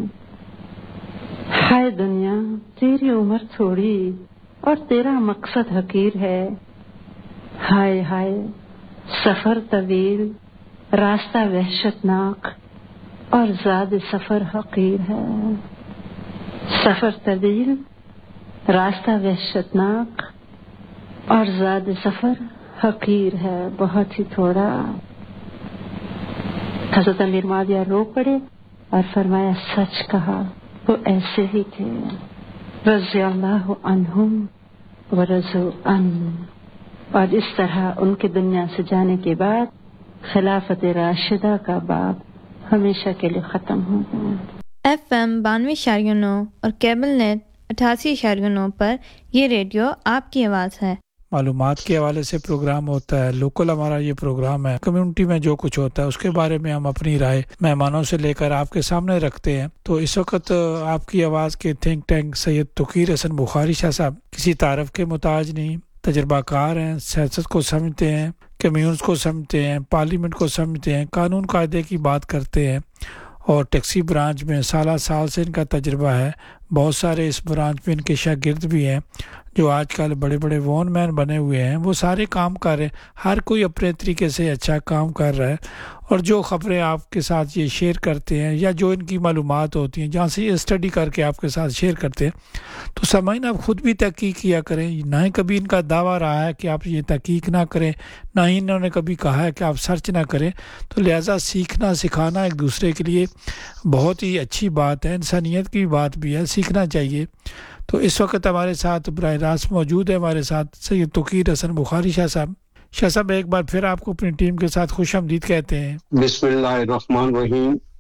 हाय दुनिया, तेरी उम्र थोड़ी और तेरा मकसद हकीर है. हाय हाय सफर तवील, रास्ता वहशतनाक और ज़ाद सफर हकीर है. सफर तवील, रास्ता वहशतनाक और ज़ाद सफर हकीर है, बहुत ही थोड़ा. हज़रत अमीर मुआविया रो पड़े और फरमाया, सच कहा, वो ऐसे ही थे. रज़ियल्लाहु अन्हुम व रज़ू अन. और इस तरह उनके दुनिया से जाने के बाद खिलाफत राशिदा का बाब हमेशा के लिए खत्म हो गया. एफ एम बानवे इशारिया नौ और केबल नेट अठासी इशारिया नौ पर ये रेडियो आपकी आवाज़ है. मालूमात के हवाले से प्रोग्राम होता है, लोकल हमारा ये प्रोग्राम है. कम्युनिटी में जो कुछ होता है उसके बारे में हम अपनी राय मेहमानों से लेकर आपके सामने रखते हैं. तो इस वक्त आपकी आवाज़ के थिंक टैंक सैयद तकीर हसन बुखारी शाह साहब किसी तारफ़ के मुताज नहीं, तजर्बाकार हैं, सियासत को समझते हैं, कम्यून्स को समझते हैं, पार्लियामेंट को समझते हैं, कानून कायदे की बात करते हैं और टैक्सी ब्रांच में साल साल से इनका तजर्बा है. बहुत सारे इस ब्रांच में इनके शागिर्द भी हैं जो आजकल बड़े बड़े वॉन मैन बने हुए हैं. वो सारे काम कर रहे हैं, हर कोई अपने तरीके से अच्छा काम कर रहा है. और जो ख़बरें आपके साथ ये शेयर करते हैं या जो इनकी मालूमात होती हैं जहाँ से ये स्टडी करके आपके साथ शेयर करते हैं, तो समझना आप ख़ुद भी तहकीक किया करें. ना ही कभी इनका दावा रहा है कि आप ये तहकीक ना करें, ना ही इन्होंने कभी कहा है कि आप सर्च ना करें. तो लिहाजा सीखना सिखाना एक दूसरे के लिए बहुत ही अच्छी बात है, इंसानियत की बात भी है, सीखना चाहिए. तो इस वक्त हमारे साथ बराह रास्त मौजूद है हमारे साथ सैयद तकीर हसन बुखारी शाह साहब. शाह साहब, एक बार फिर आपको अपनी टीम के साथ खुश आमदीद कहते हैं. बिस्मिल्लाहिर्रहमानिर्रहीम.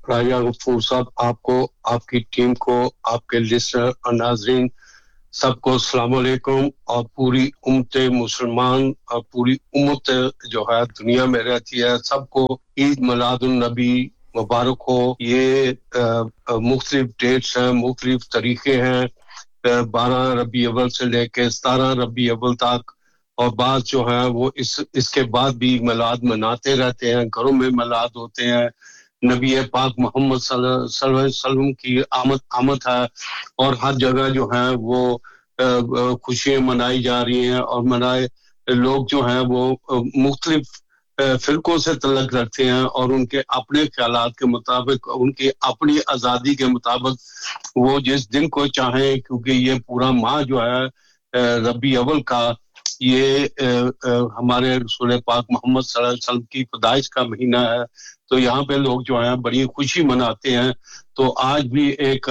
راجہ غفور صاحب آپ کو, آپ کی ٹیم کو, آپ کے لسنر اور ناظرین سب کو السلام علیکم, اور پوری امت مسلمان اور پوری امت جو ہے دنیا میں رہتی ہے سب کو عید میلاد النبی مبارک ہو. یہ مختلف ڈیٹس ہیں, مختلف طریقے ہیں, بارہ ربیع اول سے لے کے ستارہ ربیع اول تک, اور بعض جو ہے وہ اس اس کے بعد بھی میلاد مناتے رہتے ہیں, گھروں میں میلاد ہوتے ہیں. نبی پاک محمد صلی اللہ علیہ وسلم کی آمد آمد ہے, اور ہر جگہ جو ہے وہ خوشیاں منائی جا رہی ہیں, اور منائے لوگ جو ہیں وہ مختلف فرقوں سے تعلق رکھتے ہیں, اور ان کے اپنے خیالات کے مطابق, ان کی اپنی آزادی کے مطابق وہ جس دن کو چاہیں, کیونکہ یہ پورا ماہ جو ہے ربیع اول کا یہ ہمارے رسول پاک محمد صلی اللہ علیہ وسلم کی پیدائش کا مہینہ ہے, تو یہاں پہ لوگ جو ہیں بڑی خوشی مناتے ہیں. تو آج بھی ایک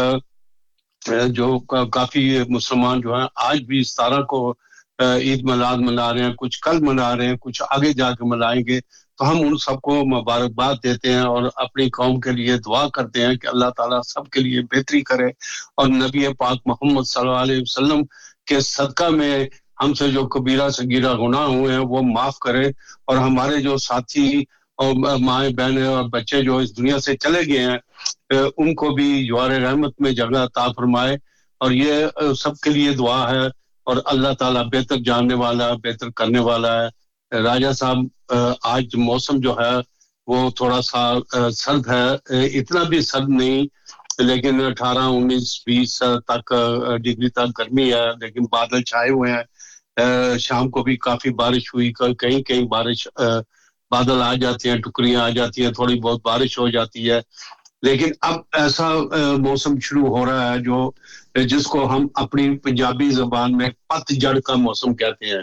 جو کافی مسلمان جو ہیں آج بھی ستارہ کو عید میلاد منا رہے ہیں, کچھ کل منا رہے ہیں, کچھ آگے جا کے منائیں گے. تو ہم ان سب کو مبارکباد دیتے ہیں اور اپنی قوم کے لیے دعا کرتے ہیں کہ اللہ تعالیٰ سب کے لیے بہتری کرے, اور نبی پاک محمد صلی اللہ علیہ وسلم کے صدقہ میں ہم سے جو کبیرہ صغیرہ گناہ ہوئے ہیں وہ معاف کرے, اور ہمارے جو ساتھی اور مائیں بہنیں اور بچے جو اس دنیا سے چلے گئے ہیں ان کو بھی جوار رحمت میں جگہ عطا فرمائے. اور یہ سب کے لیے دعا ہے, اور اللہ تعالیٰ بہتر جاننے والا, بہتر کرنے والا ہے. راجہ صاحب آج موسم جو ہے وہ تھوڑا سا سرد ہے, اتنا بھی سرد نہیں, لیکن اٹھارہ انیس بیس تک ڈگری تک گرمی ہے, لیکن بادل چھائے ہوئے ہیں. شام کو بھی کافی بارش ہوئی, کہیں کہیں بارش بادل آ جاتے ہیں, ٹکریاں آ جاتی ہیں, تھوڑی بہت بارش ہو جاتی ہے. لیکن اب ایسا موسم شروع ہو رہا ہے جو جس کو ہم اپنی پنجابی زبان میں پت جڑ کا موسم کہتے ہیں.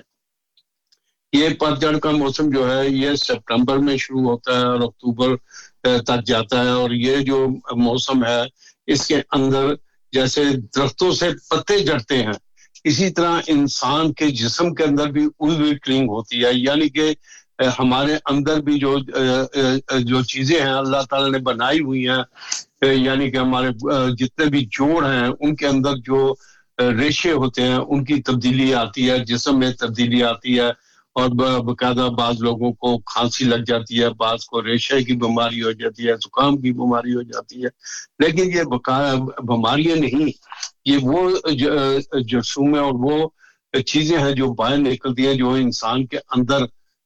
یہ پت جڑ کا موسم جو ہے یہ سپٹمبر میں شروع ہوتا ہے اور اکتوبر تک جاتا ہے, اور یہ جو موسم ہے اس کے اندر جیسے درختوں سے پتے جڑتے ہیں, اسی طرح انسان کے جسم کے اندر بھی اویکنگ ہوتی ہے, یعنی کہ ہمارے اندر بھی جو جو چیزیں ہیں اللہ تعالیٰ نے بنائی ہوئی ہیں, یعنی کہ ہمارے جتنے بھی جوڑ ہیں ان کے اندر جو ریشے ہوتے ہیں ان کی تبدیلی آتی ہے, جسم میں تبدیلی آتی ہے, اور باقاعدہ بعض لوگوں کو کھانسی لگ جاتی ہے, بعض کو ریشے کی بیماری ہو جاتی ہے, زکام کی بیماری ہو جاتی ہے. لیکن یہ بیماریاں نہیں, یہ وہ جرثومیں اور وہ چیزیں ہیں جو باہر نکلتی ہیں جو انسان کے اندر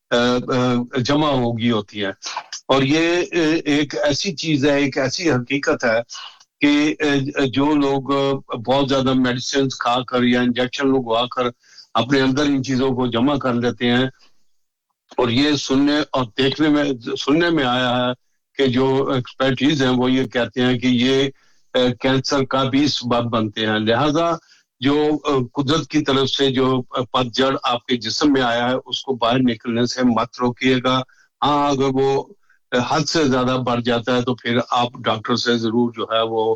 جمع ہوگی ہوتی ہے. اور یہ ایک ایسی چیز ہے, ایک ایسی حقیقت ہے کہ جو لوگ بہت زیادہ میڈیسنز کھا کر یا انجیکشن لگوا کر اپنے اندر ان چیزوں کو جمع کر لیتے ہیں, اور یہ سننے اور دیکھنے میں سننے میں آیا ہے کہ جو ایکسپرٹیز ہیں وہ یہ کہتے ہیں کہ یہ کینسر کا بھی سبب بنتے ہیں. لہذا جو قدرت کی طرف سے جو پت جڑ آپ کے جسم میں آیا ہے اس کو باہر نکلنے سے مت روکیے گا. ہاں اگر وہ حد سے زیادہ بڑھ جاتا ہے تو پھر آپ ڈاکٹر سے ضرور جو ہے وہ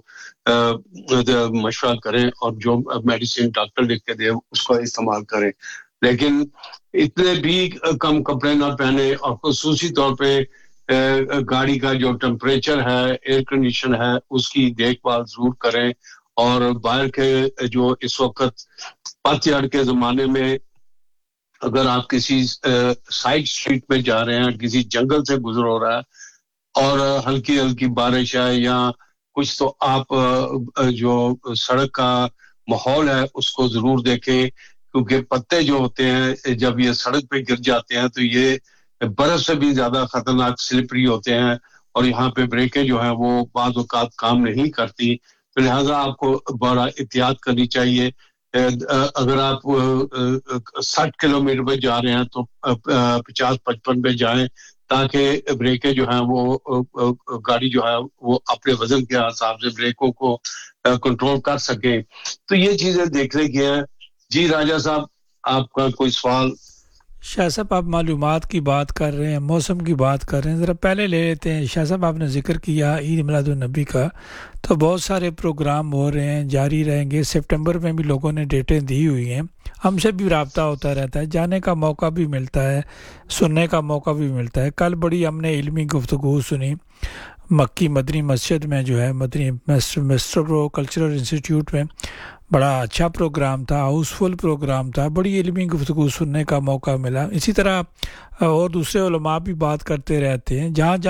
مشورہ کریں, اور جو میڈیسن ڈاکٹر لکھ کے دے اس کو استعمال کریں. لیکن اتنے بھی کم کپڑے نہ پہنے, اور خصوصی طور پہ گاڑی کا جو ٹمپریچر ہے, ایئر کنڈیشن ہے, اس کی دیکھ بھال ضرور کریں. اور باہر کے جو اس وقت پت جھڑ کے زمانے میں اگر آپ کسی سائڈ اسٹریٹ میں جا رہے ہیں, کسی جنگل سے گزر ہو رہا ہے اور ہلکی ہلکی بارش ہے یا کچھ, تو آپ جو سڑک کا ماحول ہے اس کو ضرور دیکھیں, کیونکہ پتے جو ہوتے ہیں جب یہ سڑک پہ گر جاتے ہیں تو یہ برف سے بھی زیادہ خطرناک سلپری ہوتے ہیں, اور یہاں پہ بریکیں جو ہیں وہ بعض اوقات کام نہیں کرتی. تو لہٰذا آپ کو بڑا احتیاط کرنی چاہیے. اگر آپ ساٹھ کلو میٹر پہ جا رہے ہیں تو پچاس پچپن پہ جائیں, تاکہ بریکیں جو ہیں وہ گاڑی جو ہے وہ اپنے وزن کے حساب سے بریکوں کو کنٹرول کر سکیں. تو یہ چیزیں دیکھنے کی ہیں. جی راجہ صاحب, آپ کا کوئی سوال؟ شاہ صاحب آپ معلومات کی بات کر رہے ہیں, موسم کی بات کر رہے ہیں, ذرا پہلے لے لیتے ہیں. شاہ صاحب آپ نے ذکر کیا عید میلاد النبی کا, تو بہت سارے پروگرام ہو رہے ہیں, جاری رہیں گے. سپٹمبر میں بھی لوگوں نے ڈیٹیں دی ہوئی ہیں, ہم سے بھی رابطہ ہوتا رہتا ہے, جانے کا موقع بھی ملتا ہے, سننے کا موقع بھی ملتا ہے. کل بڑی ہم نے علمی گفتگو سنی, مکی مدنی مسجد میں جو ہے مدنی مسٹر برو کلچرل انسٹیٹیوٹ میں بڑا اچھا پروگرام تھا، ہاؤسفل پروگرام تھا، بڑی علمی گفتگو سننے کا موقع ملا۔ اسی طرح اور دوسرے علماء بھی بات کرتے رہتے ہیں، جہاں جہاں